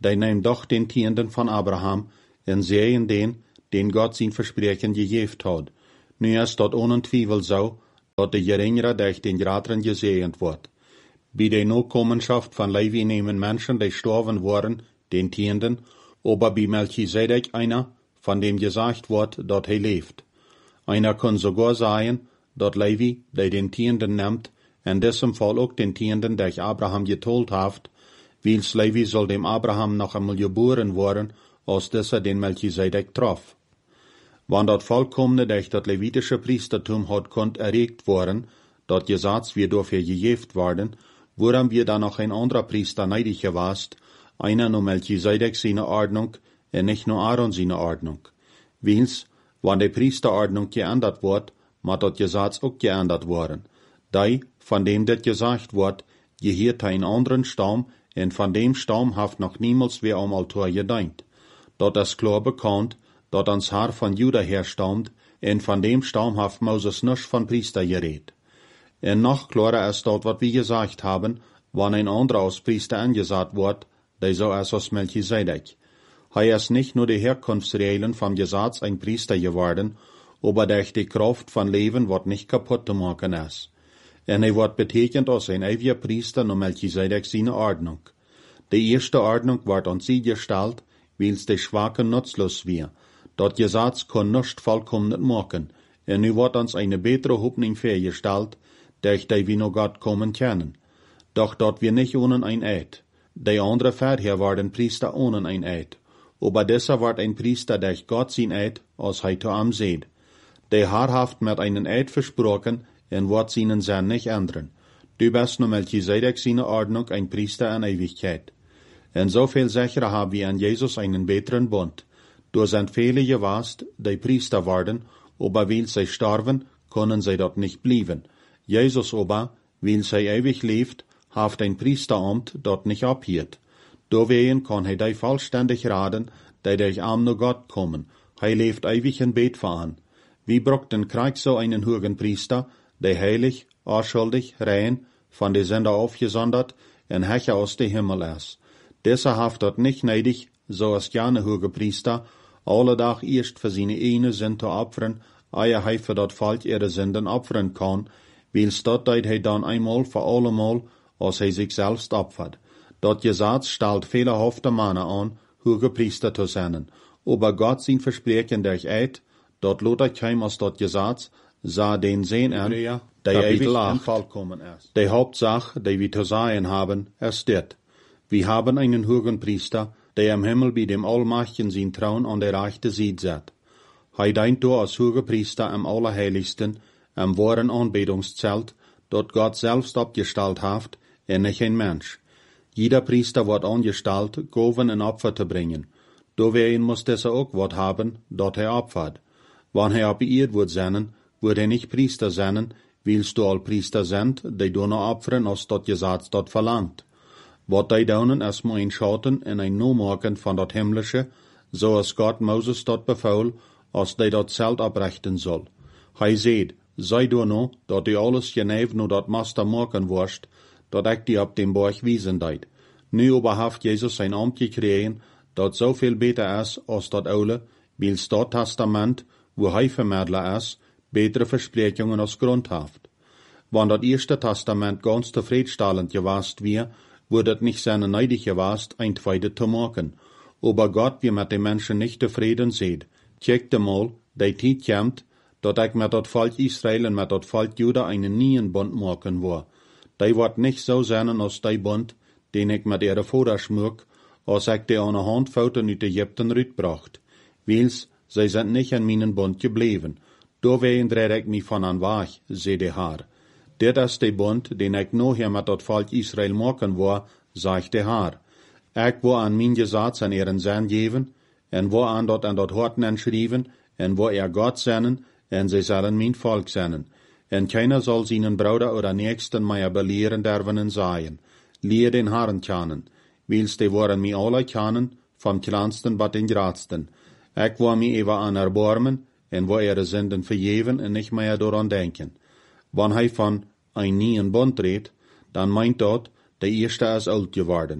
die neemt doch den tienden van Abraham en zeeën den, den Gott zijn versprechen gegeven had. Nu is dat ohne Twijfel zo, dat de geringere durch den Grateren gezegend wordt. Bij de Nachkommenschaft van Levi nemen Menschen, die gestorben waren, den tienden, aber bij Melchizedek einer, von dem gesagt wordt dat hij leeft. Einer kann sogar sagen, dat Levi, die den tienden nimmt, en diesem Fall ook den tienden, der Abraham getold heeft, wils Levi soll dem Abraham noch einmal geboren worden, als dieser den Melchizedek trof. Wann dat vollkommene durch dat levitische Priestertum hat konnt erregt worden, dat Gesetz wir dafür gegeft worden, woran wir dann noch ein anderer Priester neidig gewast, einer nur Melchizedek seine Ordnung, en nicht nur Aaron seine Ordnung. Wils, wann die Priesterordnung geändert wird, mat dat Gesetz auch geändert worden. Dei, von dem dat gesagt wird, gehört ein anderen Stamm, en von dem Stamm haft noch niemals wer am Altar gedenkt. Dat ist klar bekannt, dat ans Haar von Juda herstammt, en von dem Stamm haft Moses nisch von Priester geredet. En noch klarer ist dort, wat wir gesagt haben, wann ein anderer als Priester angesagt wird, der so ist als Melchizedek. Hij ist nicht nur die Herkunftsregeln vom Gesetz ein Priester geworden, aber durch die Kraft von Leben wird nicht kaputt zu machen ist. En hij wordt betekend als ein ewiger Priester nur Melchizedek seine Ordnung. Die erste Ordnung wird an sie gestellt, wils die Schwachen nutzlos wir. Dat Gesetz kann nicht vollkommen machen, en nu wird uns eine bessere Hoffnung vorgestellt, durch die wir noch Gott kommen können. Doch dort wir nicht ohne ein Eid. Die andere vorher waren Priester ohne ein Eid. Aber dieser wird ein Priester durch Gott sein Eid, als hij zu am seht. Die haarhaft mit einen Eid versprochen, en wird seinen Sinn nicht ändern. Du bist nur Melchizedek seine Ordnung ein Priester in Ewigkeit. En so viel sicherer haben wir an Jesus einen besseren Bund. Durch sind viele gewast, die Priester werden, aber weil sie starben, können sie dort nicht bleiben. Jesus aber, weil sie ewig lebt, haft ein Priesteramt dort nicht abhielt. Deswegen kann hij die vollständig raden, die durch am nur Gott kommen. Hij lebt ewig in Bet fahren. Wie braucht den Krieg so einen hohen Priester, der heilig, unschuldig, rein, von der Sünder aufgesondert, en Hecher aus dem Himmel ist. Dieser haft dort nicht neidig, so als gerne hohe Priester, alle Tag erst für seine eine Sünde opfern, ehe hij für dat Volk ihre Sünden opfern kann, wils dat deed hij dann einmal für allemal, als hij sich selbst opfert. Dat Gesetz stellt viele hofte Männer an, hohe Priester zu sein, aber Gott sein Versprechen durch Eid, dat lotet kein aus dat Gesetz, sah den Sehen an, der ewig und vollkommen ist. Die Hauptsache, die wir zu sagen haben, ist dit. Wir haben einen hohen Priester, der im Himmel bei dem Allmächtigen sein Thron an der rechten Seite sitzt. Hij dient door als hoge Priester am Allerheiligsten, am wahren Anbetungszelt, dort Gott selbst abgestellt hat, en nicht ein Mensch. Jeder Priester wird angestellt, Gaben und Opfer zu bringen. Deswegen muss dieser auch wat haben, dort er opfert. Wann er beirrt wird sein, wird er nicht Priester sein, willst du all Priester sind, die du noch opfern, als dort Gesetz dort verlangt. Wat die daunen ist mal ein Schatten en ein Nomaken von dort Himmlische, so als Gott Moses dort befaul, als die dort Zelt abrichten soll. Hij seht, sei du no, dat die alles geneef no dat Master maken worst, dat ik die op dem Berg wiesen deid. Nu aber haft Jesus sein Amt gekregen, dat so viel beter is als dat oude, wils dat Testament, wo hij vermittler is, betere Versprechungen als Grund haft. Wann dat erste Testament ganz zufriedenstellend gewast wie, wurde het nicht seine neidig gewast, ein zweite zu machen. Aber Gott, wie mit den Menschen nicht zufrieden seht, checkt mal, die Zeit kommt, dat ich mit dat Volk Israel und mit dat Volk Juda einen neuen Bund machen will. Die wird nicht so sein als die Bund, den ich mit ihrer Vater schmück, als ich die an der Handfouten uit Ägypten rütbracht. Wils, sie sind nicht an meinen Bund geblieben. Deswegen drehe ich mich von an weg, seh der Herr. Dit is de Bund, den ich nachher mit dat Volk Israel machen will, sagt der Herr. Ich will an mein Gesetz an ihren Sinn geben, en wo an dort an dort Horten anschrieben, en wo er Gott sennen, en sie sollen mein Volk sennen. En keiner soll seinen Bruder oder Nächsten mehr belehren derven en sagen. Lehr den Herrn kennen, wils die wollen mi alle kennen, vom kleinsten bis den größten. Ich will mi ewa an erbarmen, en wo ihre Sünden vergeben en nicht mehr daran denken. Wann hij von ein neuen Bund redt, dann meint dort, der erste ist alt geworden.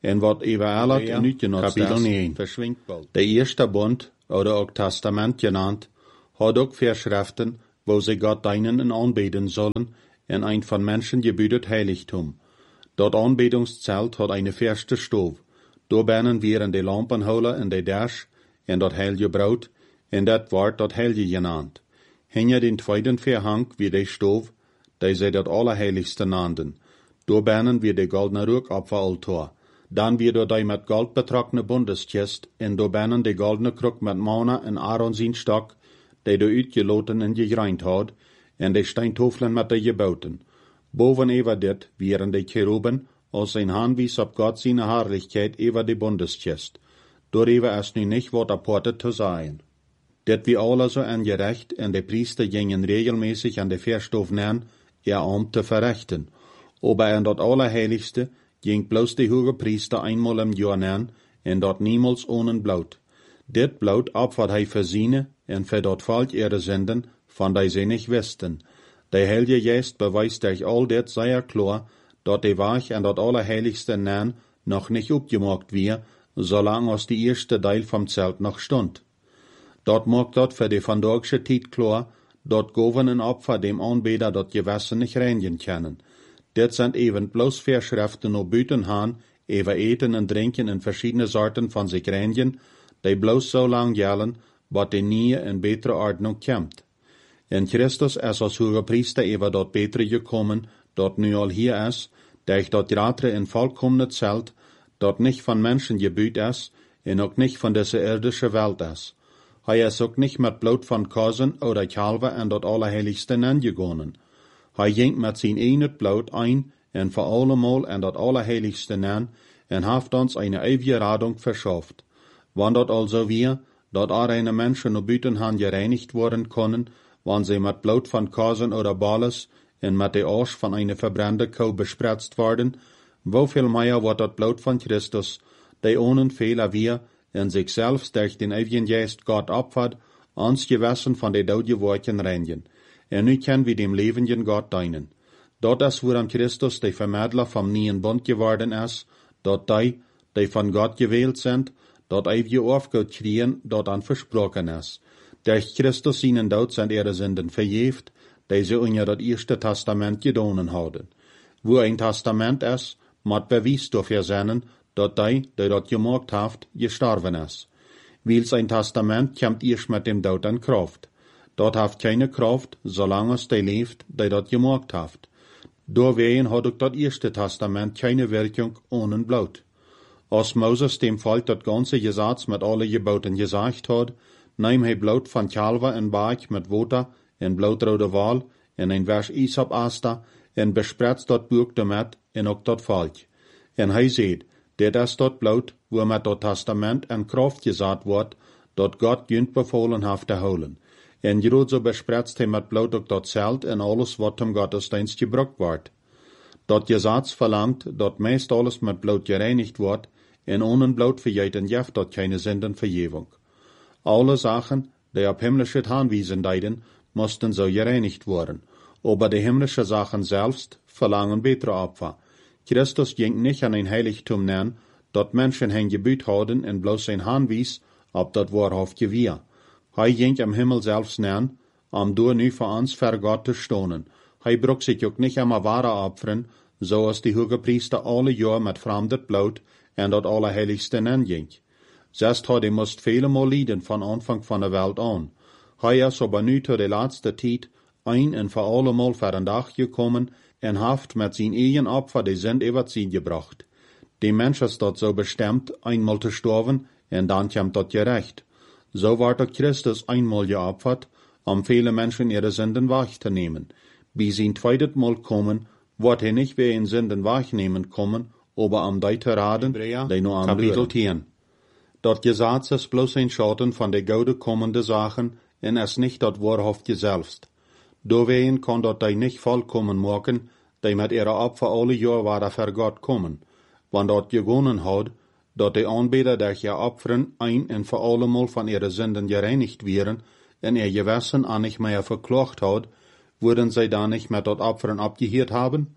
en wat evaluat en uitgenutzt is, verschwingt bald. De eerste Bund, oder auch Testament genannt, hat auch Verschriften, wo sie Gott dienen und anbeten sollen, in ein von Menschen gebütet Heiligtum. Dort Anbetungszelt hat eine feste Stove. Da bennen wir in die Lampenholer in die Dash, en dat heilige Brot, en dat wordt dat heilige genannt. Hinter den zweiten Verhang wie die Stove, die sie dat Allerheiligste nannten. Da bennen wir die goldene Rückopferaltar. Dan wir dort die mit Gold betrockene Bundeskist, en da bennen die goldene Kruk mit Mana en Aaron zijn Stock, die da uitgeloten en gegreind had, en die Steintofelen mit de gebauten. Boven über dit wären die Cheruben, als zijn Handwies op Gott seine Herrlichkeit über die Bundeskist. Darüber ist nu nicht wat apportet zu sein. Det wie alle so angerecht, en de Priester gingen regelmäßig an de Verstof nähen, ihr Amt zu verrichten. Aber in dat Allerheiligste ging bloß die hoge Priester einmal im Jahr nähen, en dat niemals ohne Blut. Dit Blut opfert hij für seine, en für dat Volk ihre Sünden, von die sie nicht wisten. Der Heilige Geist beweist euch all dit sehr klar, dat die Wach an dat Allerheiligste nähen noch nicht abgemacht wir, solange als die erste Teil vom Zelt noch stund. Dort macht dort für die vandagsche Tijd klar, dort goven ein Opfer dem Anbeter dat Gewässer nicht reinigen können. Dit sind eben bloß Verschriften ob Büten han, über Eten und Trinken in verschiedene Sorten von sich reinigen, die bloß so lang gelten, wat die nie in bessere Ordnung kommt. In Christus ist als hoge Priester über dort betere gekommen, dort nu al hier ist, der ich dort gerade in vollkommene Zelt, dort nicht von Menschen gebüht ist, und auch nicht von dieser irdischen Welt ist. Hij ist auch nicht mit Blut von Kosen oder Kalver an dort Allerheiligste angegangen. Hij ging mit sein eigenes Blut ein, und vor allemal an dort Allerheiligste an, und hat uns eine ewige Radung verschafft. Wann dort also wir, dort auch eine Menschen und Büten han gereinigt worden können, wann sie mit Blut von Kosen oder Balles und mit der Arsch von einer verbrannten Kuh bespritzt worden, wo viel mehr wird das Blut von Christus, der ohne Fehler wir, in sich selbst durch den ewigen Geist Gott opfert, uns Gewissen von den Tod geworden reinigen. Und nu können wir dem lebenden Gott dienen. Dort ist, woran Christus der Vermittler vom neuen Bund geworden ist, dort die, die von Gott gewählt sind, dort ewige Aufgabe kriegen, dort an versprochen ist. Durch Christus seinen Tod sind ihre Sünden verjäft, die sie unter das erste Testament gedonen haben. Wo ein Testament ist, muss Beweis dafür sein, dat die, die dat gemacht haft, gestorben ist. Weil ein Testament kommt erst mit dem Tod in Kraft. Dort haft keine Kraft, solange es die lebt, die dat gemacht haft. Dawein hat auch das erste Testament keine Wirkung ohne Blut. Als Moses dem Volk das ganze Gesetz mit alle Geboten gesagt hat, nahm er Blut von Kalver in Bach mit Wasser, in blutrode Wal, in ein Vers Isop-Aster, en bespretst dat Buch damit, en ook dat Volk. En hij zegt, dit is dat Blut, wo met dat Testament in Kraft gezet wordt, dat God junt bevolen heeft te houden. En Jero so bespretst hij met Blut ook dat Zelt en alles wat im Gottesdienst gebruikt wordt. Dat Gesetz verlangt, dat meest alles met Blut gereinigt wordt, en ohne Blut vergeht en jeft dat keine Sündenvergebung. Alle Sachen, die auf himmlische Anwiesen deuten, mussten so gereinigt worden. Aber die himmlische Sachen selbst verlangen bessere Opfer. Christus ging nicht an ein Heiligtum nähen, dort Menschen hen gebüht haben und bloß sein Handwies, ob dat wahrhaft gewihr. Hij ging am Himmel selbst nähen, um door nu für uns vor Gott zu stonen. Hij brug sich auch nicht einmal wahre opfern, so als die hoge Priester alle Jahr mit fremdet Blut und dat Allerheiligste nähen ging. Selbst hat er musst viele Mal leiden von Anfang von der Welt an. Hij ist aber nu zu der letzte Zeit ein und für alle Mal für den Tag gekommen und haft mit sein eigen Opfer die Sünd über sie gebracht. Die Mensch ist dort so bestimmt, einmal zu sterben, und dann kommt dort gerecht. So war doch Christus einmal geopfert, um viele Menschen ihre Sünden wahrzunehmen. Bis sein zweites Mal kommen, wird er nicht wie in Sünden wahrnehmen kommen, aber am Deute raden, die nur am Kapitel zehn. Dort Gesetz ist bloß ein Schatten von der Gaude kommende Sachen, und es nicht dort wahrhaftig selbst. Dawein kann dort die nicht vollkommen machen, die mit ihrer Opfer alle Jahr wieder für Gott kommen. Wann dort gegonnen hat, dort die Anbeter durch ihr Opfern ein und für allemal von ihren Sünden gereinigt wären, und ihr Gewissen auch nicht mehr verklagt hat, würden sie da nicht mehr dort Opfern abgehört haben?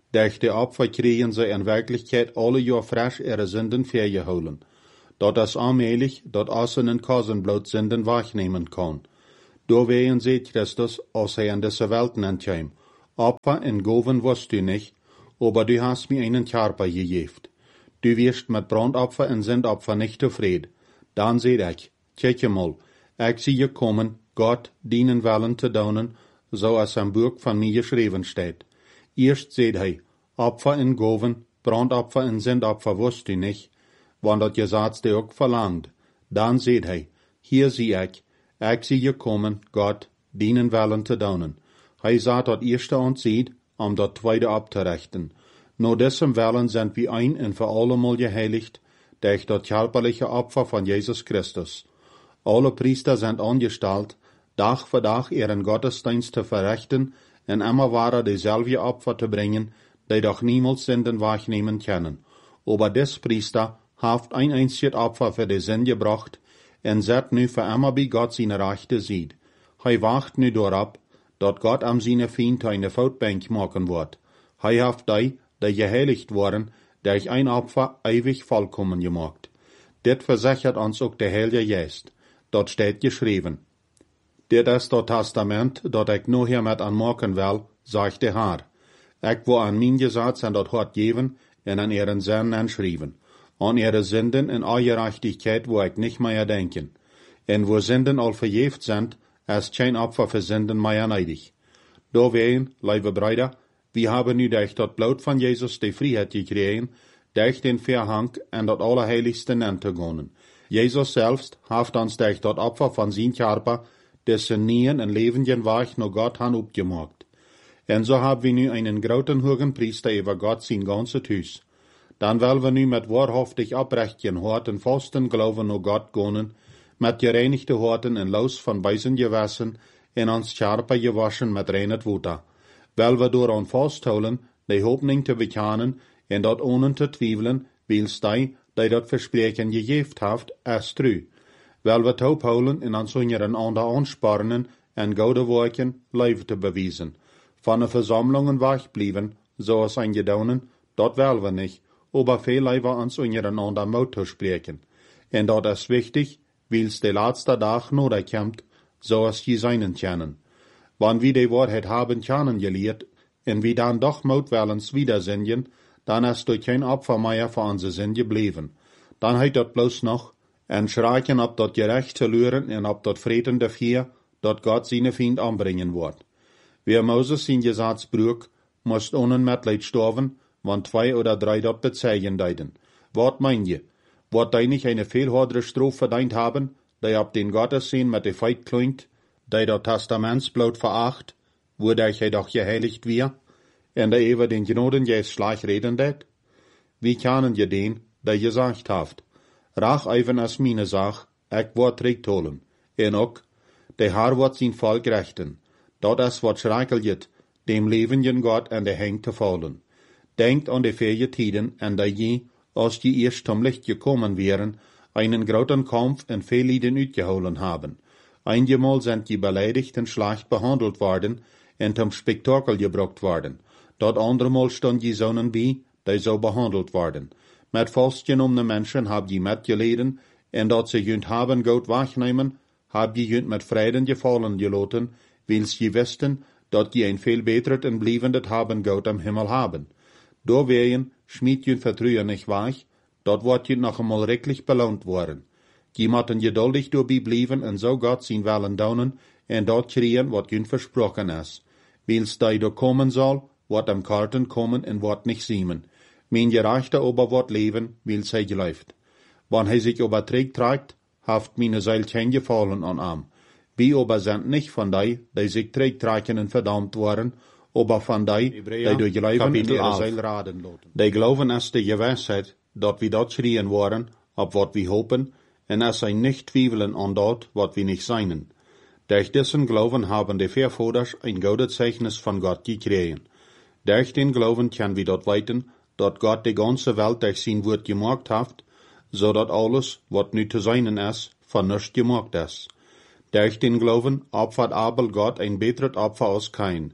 Durch die Opfer kriegen sie in Wirklichkeit alle Jahr frisch ihre Sünden vergeholen. Dort das allmählich, dort außen Kosenblut Sünden wahrnehmen kann. Doorwegen sieht Christus, als er in diese Welt nennt, Opfer in Goven wirst du nicht, aber du hast mir einen Körper gegeben. Du wirst mit Brandopfer und Sündopfer nicht zufrieden. Dann seht ich, kijk mal, ich zie je kommen, Gott dienen wollen zu tun, so als am Buch von mir geschrieben steht. Erst seht hij, Opfer in Goven, Brandopfer und Sündopfer wirst du nicht, wann dat Gesetz dir auch verlangt. Dann seht hij, hier zie ich, ich zie je kommen, Gott dienen wollen zu tun. Hij sagt dat erste und sieht, um dat zweite abzurechten. Nur dessen Willen sind wir ein und für allemal geheiligt, durch das körperliche Opfer von Jesus Christus. Alle Priester sind angestellt, Tag für Tag ihren Gottesdienst zu verrichten und immer wieder dieselbe Opfer zu bringen, die doch niemals Sünden wahrnehmen können. Aber des Priester hat ein einziges Opfer für die Sünde gebracht und set nu für immer bei Gott seine Rechte sieht. Hij wacht nu dorab, dat Gott am seine Feind eine Voetbank machen wird. Hij hat die, die geheiligt worden, durch ein Opfer ewig vollkommen gemacht. Dit versichert uns auch der Heilige Geist. Dort steht geschrieben. Dit ist das Testament, dat ich nur hiermit anmachen will, sagt der Herr. Ich will an mein Gesetz an dat Hort geben und an ihren Sünden anschreiben. An ihre Sünden und alle Gerechtigkeit wo ich nicht mehr denken. Und wo Sünden all verjäft sind, ist kein Opfer für Sünden mehr neidig. Doorwegen, liebe Brüder, wir haben nu durch das Blut von Jesus die Freiheit gekriegt, durch den Verhang und das Allerheiligste zu gehen. Jesus selbst hat uns durch das Opfer von seinem Körper dessen Nien und lebendigen Weg nur Gott han abgemacht. Und so haben wir nu einen großen hohen Priester über Gott sein ganzes Haus. Dann wollen wir nu mit wahrhaftig abrechtigen Horten festen Glauben nur Gott gehen, mit gereinigten Horten und los von Beisen gewaschen, in uns Körper gewaschen mit reinem Wasser. Weil wir daran festhalten, die Hoffnung zu bekennen, und dort ohne zu zweifeln, weil's die, die dort Versprechen gegeben hat, ist true. Weil wir taub holen und uns unseren Ander anspornen, und gute Werken Leben zu beweisen. Von den Versammlungen wegbleiben, so es ein Gedaunen, dort wollen wir nicht, aber viel lieber uns unseren Ander Mut zu sprechen. Und dort ist wichtig, weil's der letzte Tag nodig kommt, so es je seinen können. Wann wir die Wahrheit haben kennengelernt, und wir dann doch mutwillens wiedersingen, dann ist durch kein Opfer mehr für unsere Sünde geblieben. Dann hat dort bloß noch, en schreien ob dort Gerecht zu lören und ob dort Frieden dafür, dort Gott seine Feind anbringen wird. Wie Moses sein Gesetz brug, muss ohne Mitleid sterben, wann zwei oder drei dort bezeigen deuten. Wat mein je? Wird die nicht eine viel höhere Strafe verdient haben, die ab den Gottesdienst mit der Feit klingt, die das Testamentsblut veracht, wodurch er doch geheiligt wird, und der über den Gnoden jes schlecht reden det? Wie können je den, der gesagt haft, rach even as meine Sach, ich wort recht holen, en ook, der Herr wird sein Volk rechten, dort es wat schreckelt, dem lebenden Gott an der Hängt zu fallen. Denkt an die vier Tiden, an der je, als die erst zum Licht gekommen wären, einen großen Kampf und viel Leiden uitgeholen haben. Einmal sind die beleidigt und schlecht behandelt worden und zum Spektakel gebracht worden. Dort andermal stand die Sonnen bei, die so behandelt worden. Mit festgenommenen Menschen hab die mitgeleden, und dort sie jünt haben Gott wegnehmen, hab die jünt mit Frieden gefallen gelassen, weil sie wussten, dort die ein viel betret und blievendet haben Gott am Himmel haben. Doorwegen schmied jünt Vertrühen nicht weich, dort wird jünt noch einmal rechtlich belohnt worden. Die mochten geduldig dabei blieben und so Gott sein Willen daunen, und dort kriegen, wat jünt versprochen ist. Weil's die da kommen soll, wird am Karten kommen und wird nicht siemen. Mein Gerechter aber wird leben, weil's er geläuft. Wann er sich überträgt trägt, haft meine Seilchen gefallen an ihm. Wir aber sind nicht von die, die sich trägt tragen und verdammt waren, aber von die, die durch Glauben in ihre Seil raden loten. Die Glauben ist die Gewissheit, dat wir dort schrien waren, ob wat wir hoffen, und es ein nicht zweifeln an dort, wat wir nicht seinen. Durch diesen Glauben haben die Vorvorders ein gutes Zeichnis von Gott gekriegt. Durch den Glauben können wir dort weiten, dat Gott die ganze Welt durch sein Wort gemacht hat, so dat alles, wat nu zu seinen ist, von nichts gemacht ist. Durch den Glauben opfert Abel Gott ein betret Opfer als Kain.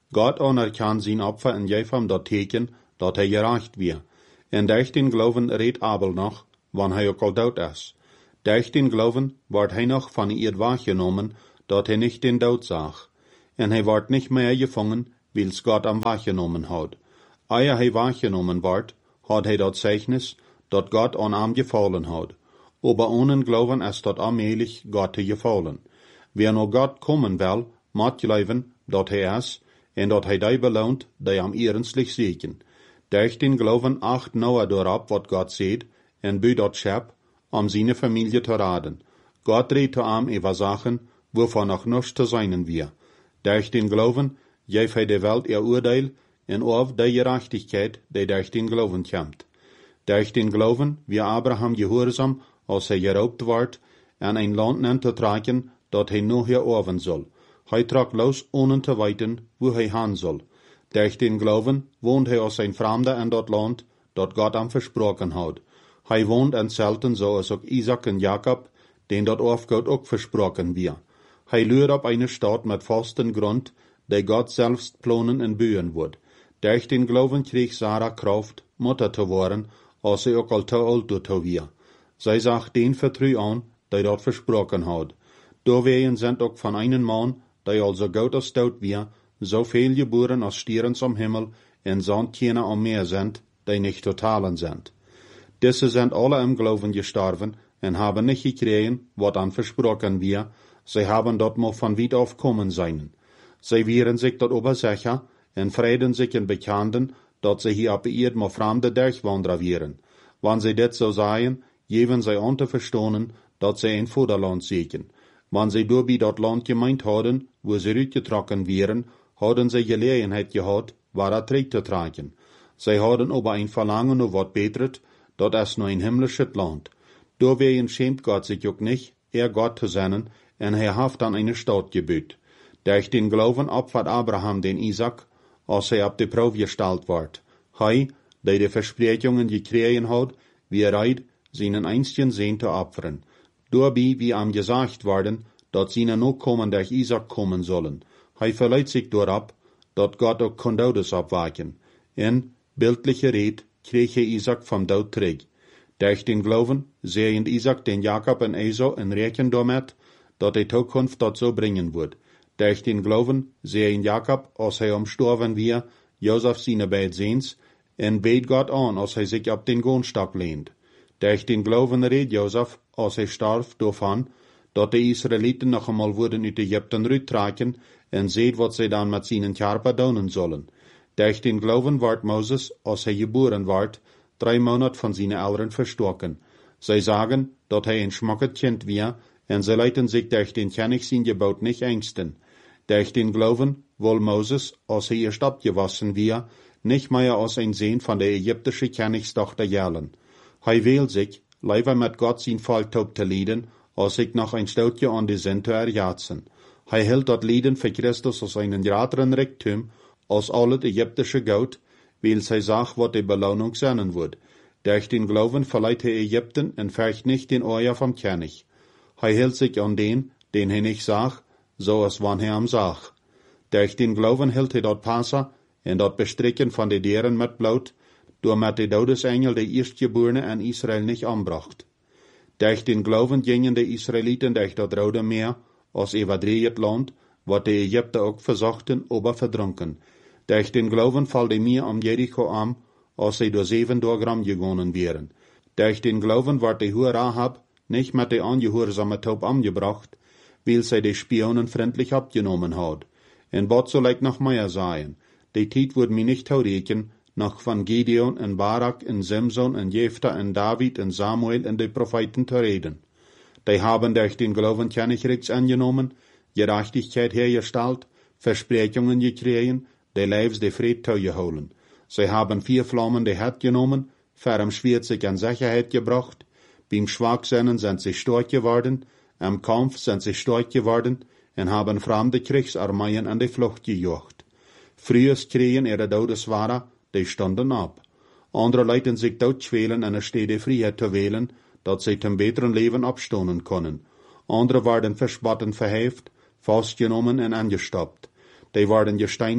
Gott anerkannt zijn Opfer en geef hem dat teken dat hij gerecht weer. En durch den Glauben redt Abel noch, wann hij ook al dood is. Durch den Glauben wordt hij nog van ihr wahrgenommen, dat hij nicht den Dood zag. En hij wordt nicht mehr gevangen, wils Gott am wahrgenommen had. Eer hij wahrgenommen wordt, had hij dat Zeichnis, dat Gott an am gefallen had. Aber ohne Glauben ist dat allmählich Gott te gefallen. Wer no Gott kommen will, moet geloven dat hij is, en dat hij die belohnt, die am ernstlich sehen. Durch den Glauben acht Noah daarop wat Gott seht, en bü dat schep, om seine Familie te raden. Gott redt te am über Sachen, wovon noch nichts te seinen wir. Durch den Glauben geeft hij de Welt ihr Urteil, en auf die Gerechtigkeit, die durch den Glauben kommt. Durch den Glauben, wie Abraham gehorsam, als hij geraubt wordt, en ein Land nennt te tragen, dat hij nog erorven soll. Hij trok los, ohne te weten, wo hij gaan soll. Durch den Glauben wohnt hij als ein Fremder in dat Land, dat Gott am versprochen had. Hij woont in Zelten, zoals ook Isaac en Jacob, den dat Gott ook versprochen wir. Hij luurt op eine Stadt met vasten Grund, die Gott selbst planen en bouwen wordt. Durch den Glauben kreeg Sarah Kraft, Mutter te worden, als sie ook al te oud te weer. Zij zag den vertrouw aan, die dat versprochen had. Doorwegen sind ook van einen Mann, die al so gut als dood weer, so viel geboren als stierens am Himmel, en Sandkjene am Meer sind, die nicht totalen sind. Diese sind alle im Glauben gestorben, en haben nicht gekregen, wat an versprochen wir, sie haben dort mal von weit auf kommen sein. Sie wären sich dort obersicher, en vreden sich in bekannten, dat sie hier op Erd mal fremde Durchwanderer wären. Wann sie dit so sagen, geben sie an te verstonen, dat sie ein Vaterland sehen. Wann sie durch dat Land gemeint hadden, wo sie rütgetrokken wären, hadden sie Gelegenheit gehad, waar er terug te tragen. Sie hadden aber ein Verlangen auf wat betret, dat is nur ein himmlisches Land. Doorwegen schämt Gott sich auch nicht, er Gott zu sein, en er haft an eine Stadt gebüht. Durch den Glauben opfert Abraham den Isaac, als er ab die Probe gestellt ward. Hij, der die Versprechungen gekriegen hat, wie er reit, seinen einzigen Sohn zu opfern. Dabei, wie ihm gesagt worden, dat seine Nachkommen durch Isaac kommen sollen. Hij verleiht sich dorab, dat Gott auch kon Todes abwaken. En, bildliche Red, kreeg er Isaac vom Tod terug. Durch den Glauben sehend Isaac den Jakob en Esau en reken damit, dat die Zukunft dat so bringen wird. Durch den Glauben sehend Jakob, als hij umstorven wir, Josef seine beid Sehns, en bet Gott an, als hij sich ab den Gohnstock lehnt. Durch den Glauben red Josef, als hij starf, davon, dat de Israeliten noch einmal wurden uit Ägypten rüttraken, en seht, wat zij dan met seinen Körper doen sollen. Durch den Glauben ward Moses, als hij geboren ward, drei Monate von seinen Eltern verstorben. Sie sagen, dat hij ein schmackes Kind war, en sie leiten sich durch den König sein Gebot nicht ängsten. Durch den Glauben wohl Moses, als er erst abgewassen war, nicht mehr als ein Sohn von der ägyptischen Königstochter gelten. Hij will sich, lieber mit Gott sein Volk taub te leiden, als sich noch ein Stoutje an die Sinn zu erjatzen. Hij hielt dat Leiden für Christus als einen größeren Reichtum, als alles ägyptische Gold, weil sie sagt, wat die Belohnung sein wird. Durch den Glauben verleiht er Ägypten und fürcht nicht den Euer vom König. Hij hielt sich an den, den er nicht sagt, so als wann er am sagt. Durch den Glauben hielt er dort Passa, en dat bestrikken van de Deren met Blut, door met de Todesengel de Eerstgeborene in Israel nicht anbracht. Durch den Glauben gingen de Israeliten durch dat Rode Meer, als evadriert Land, wat de Ägypter ook verzochten, aber verdrunken. Durch den Glauben fällt de Meer am Jericho an, als sie durch sieben Dogramm gegangen wären. Durch den Glauben ward de Hure Rahab nicht mit de angehorsame Taub angebracht, weil sie de Spionen freundlich abgenommen hat. En wat soll ich noch mehr sagen? Die Zeit wird mir nicht taureken, noch von Gideon en Barak en Simson en Jephtha en David en Samuel en de Propheten zu reden. Die haben durch den Glauben Königreichs angenommen, Gerechtigkeit hergestellt, Versprechungen gekriegen, die Leibs de Fried zugeholen. Sie haben vier Flammen de Herd genommen, für am Schwert sich in Sicherheit gebracht, beim Schwachsein sind sie stark geworden, am Kampf sind sie stark geworden, und haben fremde Kriegsarmeien an die Flucht gejagt. Frühers kriegen ihre Todeswahrer, die standen ab. Andere leiten sich dort schwelen, eine stete Freiheit zu wählen, dat sie zum besseren Leben abstoßen können. Andere werden verspotten verheft, festgenommen und angestoppt. Die werden gesteinigt,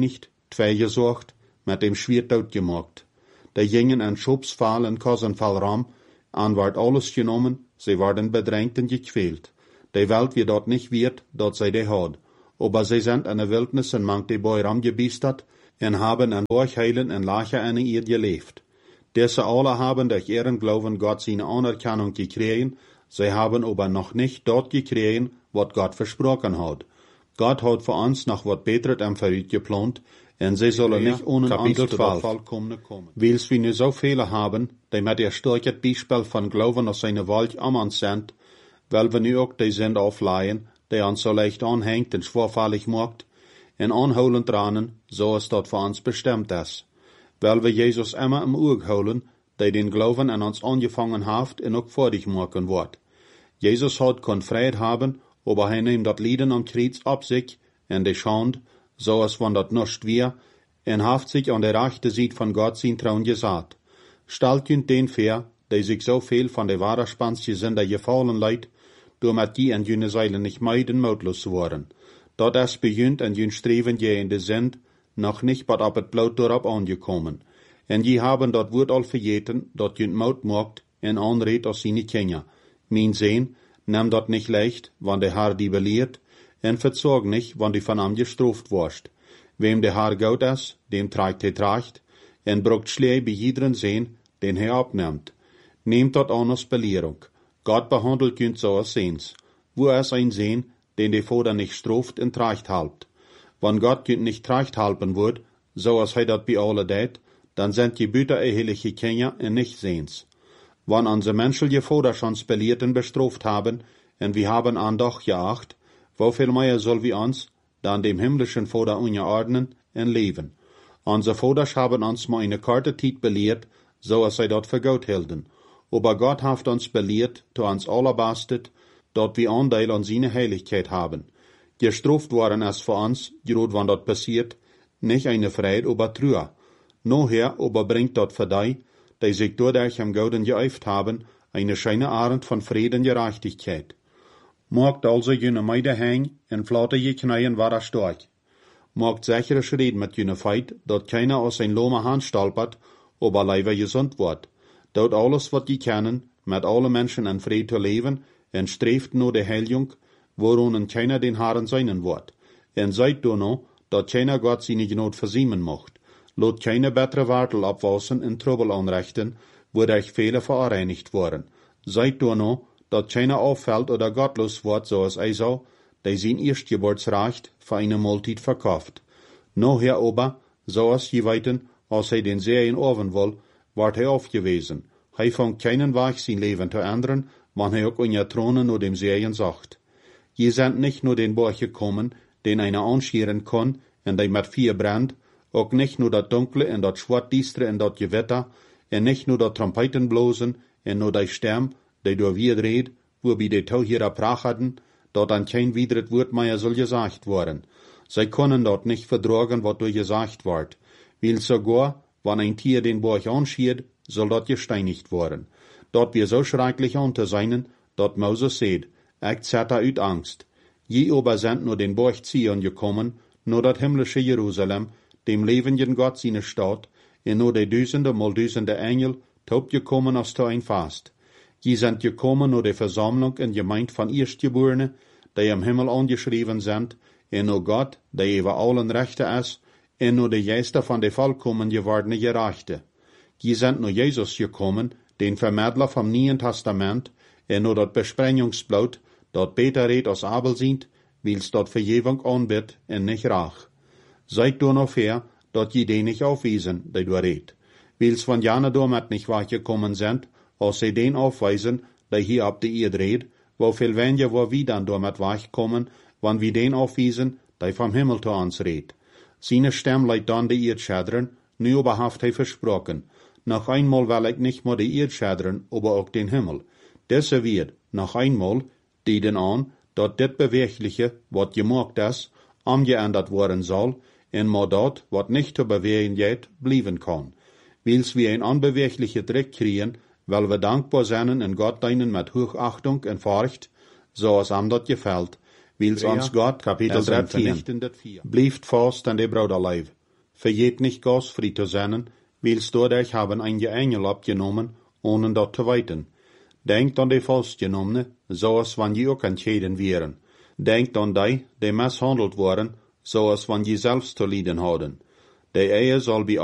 twee gezocht, met dem Schwert doodgemaakt. Die gingen in Schubsfall en Kosenfallraum, an werd alles genomen, sie werden bedrängt en gequält. Die Welt wie dort nicht wird, dort sei die had. Aber sie sind in der Wildnis en mangt die Beuram gebiestert, en haben an Borchheilen en Lache an ihr gelebt. Diese alle haben durch ihren Glauben Gott seine Anerkennung gekriegt, sie haben aber noch nicht dort gekriegt, was Gott versprochen hat. Gott hat für uns noch was Beteres am Verrüt geplant, und sie sollen ja, nicht ohne Kapitel uns zu zwölf. vollkommen kommen. Weil wir nu so viele haben, die mit ihr starkes Beispiel von Glauben aus seiner Welt am uns sind, weil wir nu auch die Sünde aufleihen, die uns so leicht anhängt und schwerfällig macht, en anholen tranen, so es dort für uns bestimmt ist. Weil wir Jesus immer im Auge holen, der den Glauben an uns angefangen hat und auch fertig machen wird. Jesus hat kein Freiheit haben, aber er nimmt das Leiden am Kreuz ab sich, und die Schande, so es von dat nicht wir, en haft sich an der rechten Seite von Gott sein Trauen gesagt. Stellt jünd den fair, der sich so viel von der wahre Spanske Sünder gefallen leid, damit die an jüne Seile nicht meiden mutlos worden. Dort es beginnt an jün Streven je in de sind, noch nicht bad ab het Blut dorab angekommen. En die haben dort Wort al vergeten, dort jünd Maut macht, en anredt aus seine Kinder. Mein Sehn, nimm dort nicht leicht, wann der Herr die belehrt, en verzorg nicht, wann die von am gestraft warst. Wem der Herr gut ist, dem trägt er tracht, en brucht Schlee bei jederen Sehn, den er abnimmt. Nehmt dort an als Belehrung. Gott behandelt jünd so als Sehns. Wo es ein Sehn, den der Vater nicht straft en tracht halbt. Wann Gott jünd nicht tracht halten wird, so als er dat bei alle det, dann sind die Büter eheliche Kinder en nicht Sehns. Wann unsere menschliche Vater schon belehrt en bestraft haben, en wir haben an doch geacht, wo viel mehr soll wir uns, dann dem himmlischen Vater unterordnen en leben. Unsere Vaters haben uns mal eine kurze Zeit belehrt, so als sie dort für gut hielten. Aber Gott hat uns belehrt, zu uns allerbastet, dort wir Anteil an seine Heiligkeit haben. Gestraft worden es für uns, gerade wann dort passiert, nicht eine Freude, aber Trühe. Nachher aber bringt dort für die, die sich dadurch am Gauden geäuft haben, eine scheine Abend von Frieden und Gerechtigkeit. Mogt also jene Meide häng, en flotte je kneien war er stark. Mogt sichere Schritt mit jene Feit, dort keiner aus ein lome Hand stolpert, aber leider gesund wird. Dort alles, wat die kennen, mit alle Menschen in Frieden leben, en streeft nur de Heiligung, worin keiner den Herren seinen wird. En seid du noch, dat keiner Gott seine Gnade versiemen mocht. Lot keine bessere Wartel abwassen in Trubel anrichten, wodurch viele verreinigt worden. Seid du noch, dat keiner auffällt oder gottlos wird, so als Esau, der sein Erstgeburtsrecht für eine Mahlzeit verkauft. Nachher aber, so als je weiten, als er den Serien oven will, ward er aufgewiesen. Er fängt keinen Weg sein Leben zu ändern, wann er auch in der Throne nur dem Serien sagt. Je sind nicht nur den Borch gekommen, den einer anschieren kann, und der mit vier brennt, auch nicht nur dat Dunkle und dat Schwartdiestre und dat Gewitter, und nicht nur dat Trompetenblosen, und nur der Sturm, der durch wir dreht, wo bei de Tau hier prachaten, dort an kein widret Wort mehr soll gesagt worden. Sie können dort nicht verdragen, wat durch gesagt ward. Weil sogar, wann ein Tier den Borch anschiert, soll dort gesteinigt worden. Dort wir so schrecklich unter seinen, dort Moses seht, echt zerrt er ut Angst. Je aber sind nur den Borch Zion gekommen, nur dat himmlische Jerusalem, dem lebenden Gott seine Stadt, in nur de Düsende mal Düsende Engel, taub gekommen aus to ein Fast. Je sind gekommen nur de Versammlung in Gemeinde von Erstgeborene, die im Himmel angeschrieben sind, en nur Gott, der über allen Rechte ist, en nur de Geister von de vollkommen gewordene Gerechte. Je sind nur Jesus gekommen, den Vermittler vom Neuen Testament, en nur dat Besprengungsblut, dat beter redt als Abel sind, wils dort Vergebung anbietet en nicht rach. Seid du noch fair, dat je den nicht aufwiesen, der du redt. Wils von jane damit nicht wachgekommen sind, als sie den aufweisen, der hier ab die Erde redt, wo viel weniger wo wir dann damit wachkommen, wann wir den aufwiesen, der vom Himmel zu uns redt. Seine Stimme leidt dann die Erde schädern, nu aber haft er versprochen. Noch einmal will ich nicht nur die Erde schädern, aber auch den Himmel. Desse wird, noch einmal, die den an, dat dit Bewegliche, wat gemacht ist, angeändert worden soll, en maar dat, wat nicht zu bewegen geht, blieben kann. Wils wir ein unbeweglicher Dreck kriegen, weil wir dankbar sind in Gott deinen mit Hochachtung und Furcht, so es am dat gefällt, wils uns Gott, Kapitel dreizehn, blieft fast an de Bruderleib. Vergeet nicht gasfrei zu sein, weil's dadurch haben einige Engel abgenommen, ohne dat te weten. Denkt an die Fastgenommene, zoals wann die ook entschieden wären. Denkt an die, die misshandelt worden, zoals wann die selbst te lijden hadden. Die Ehe soll bij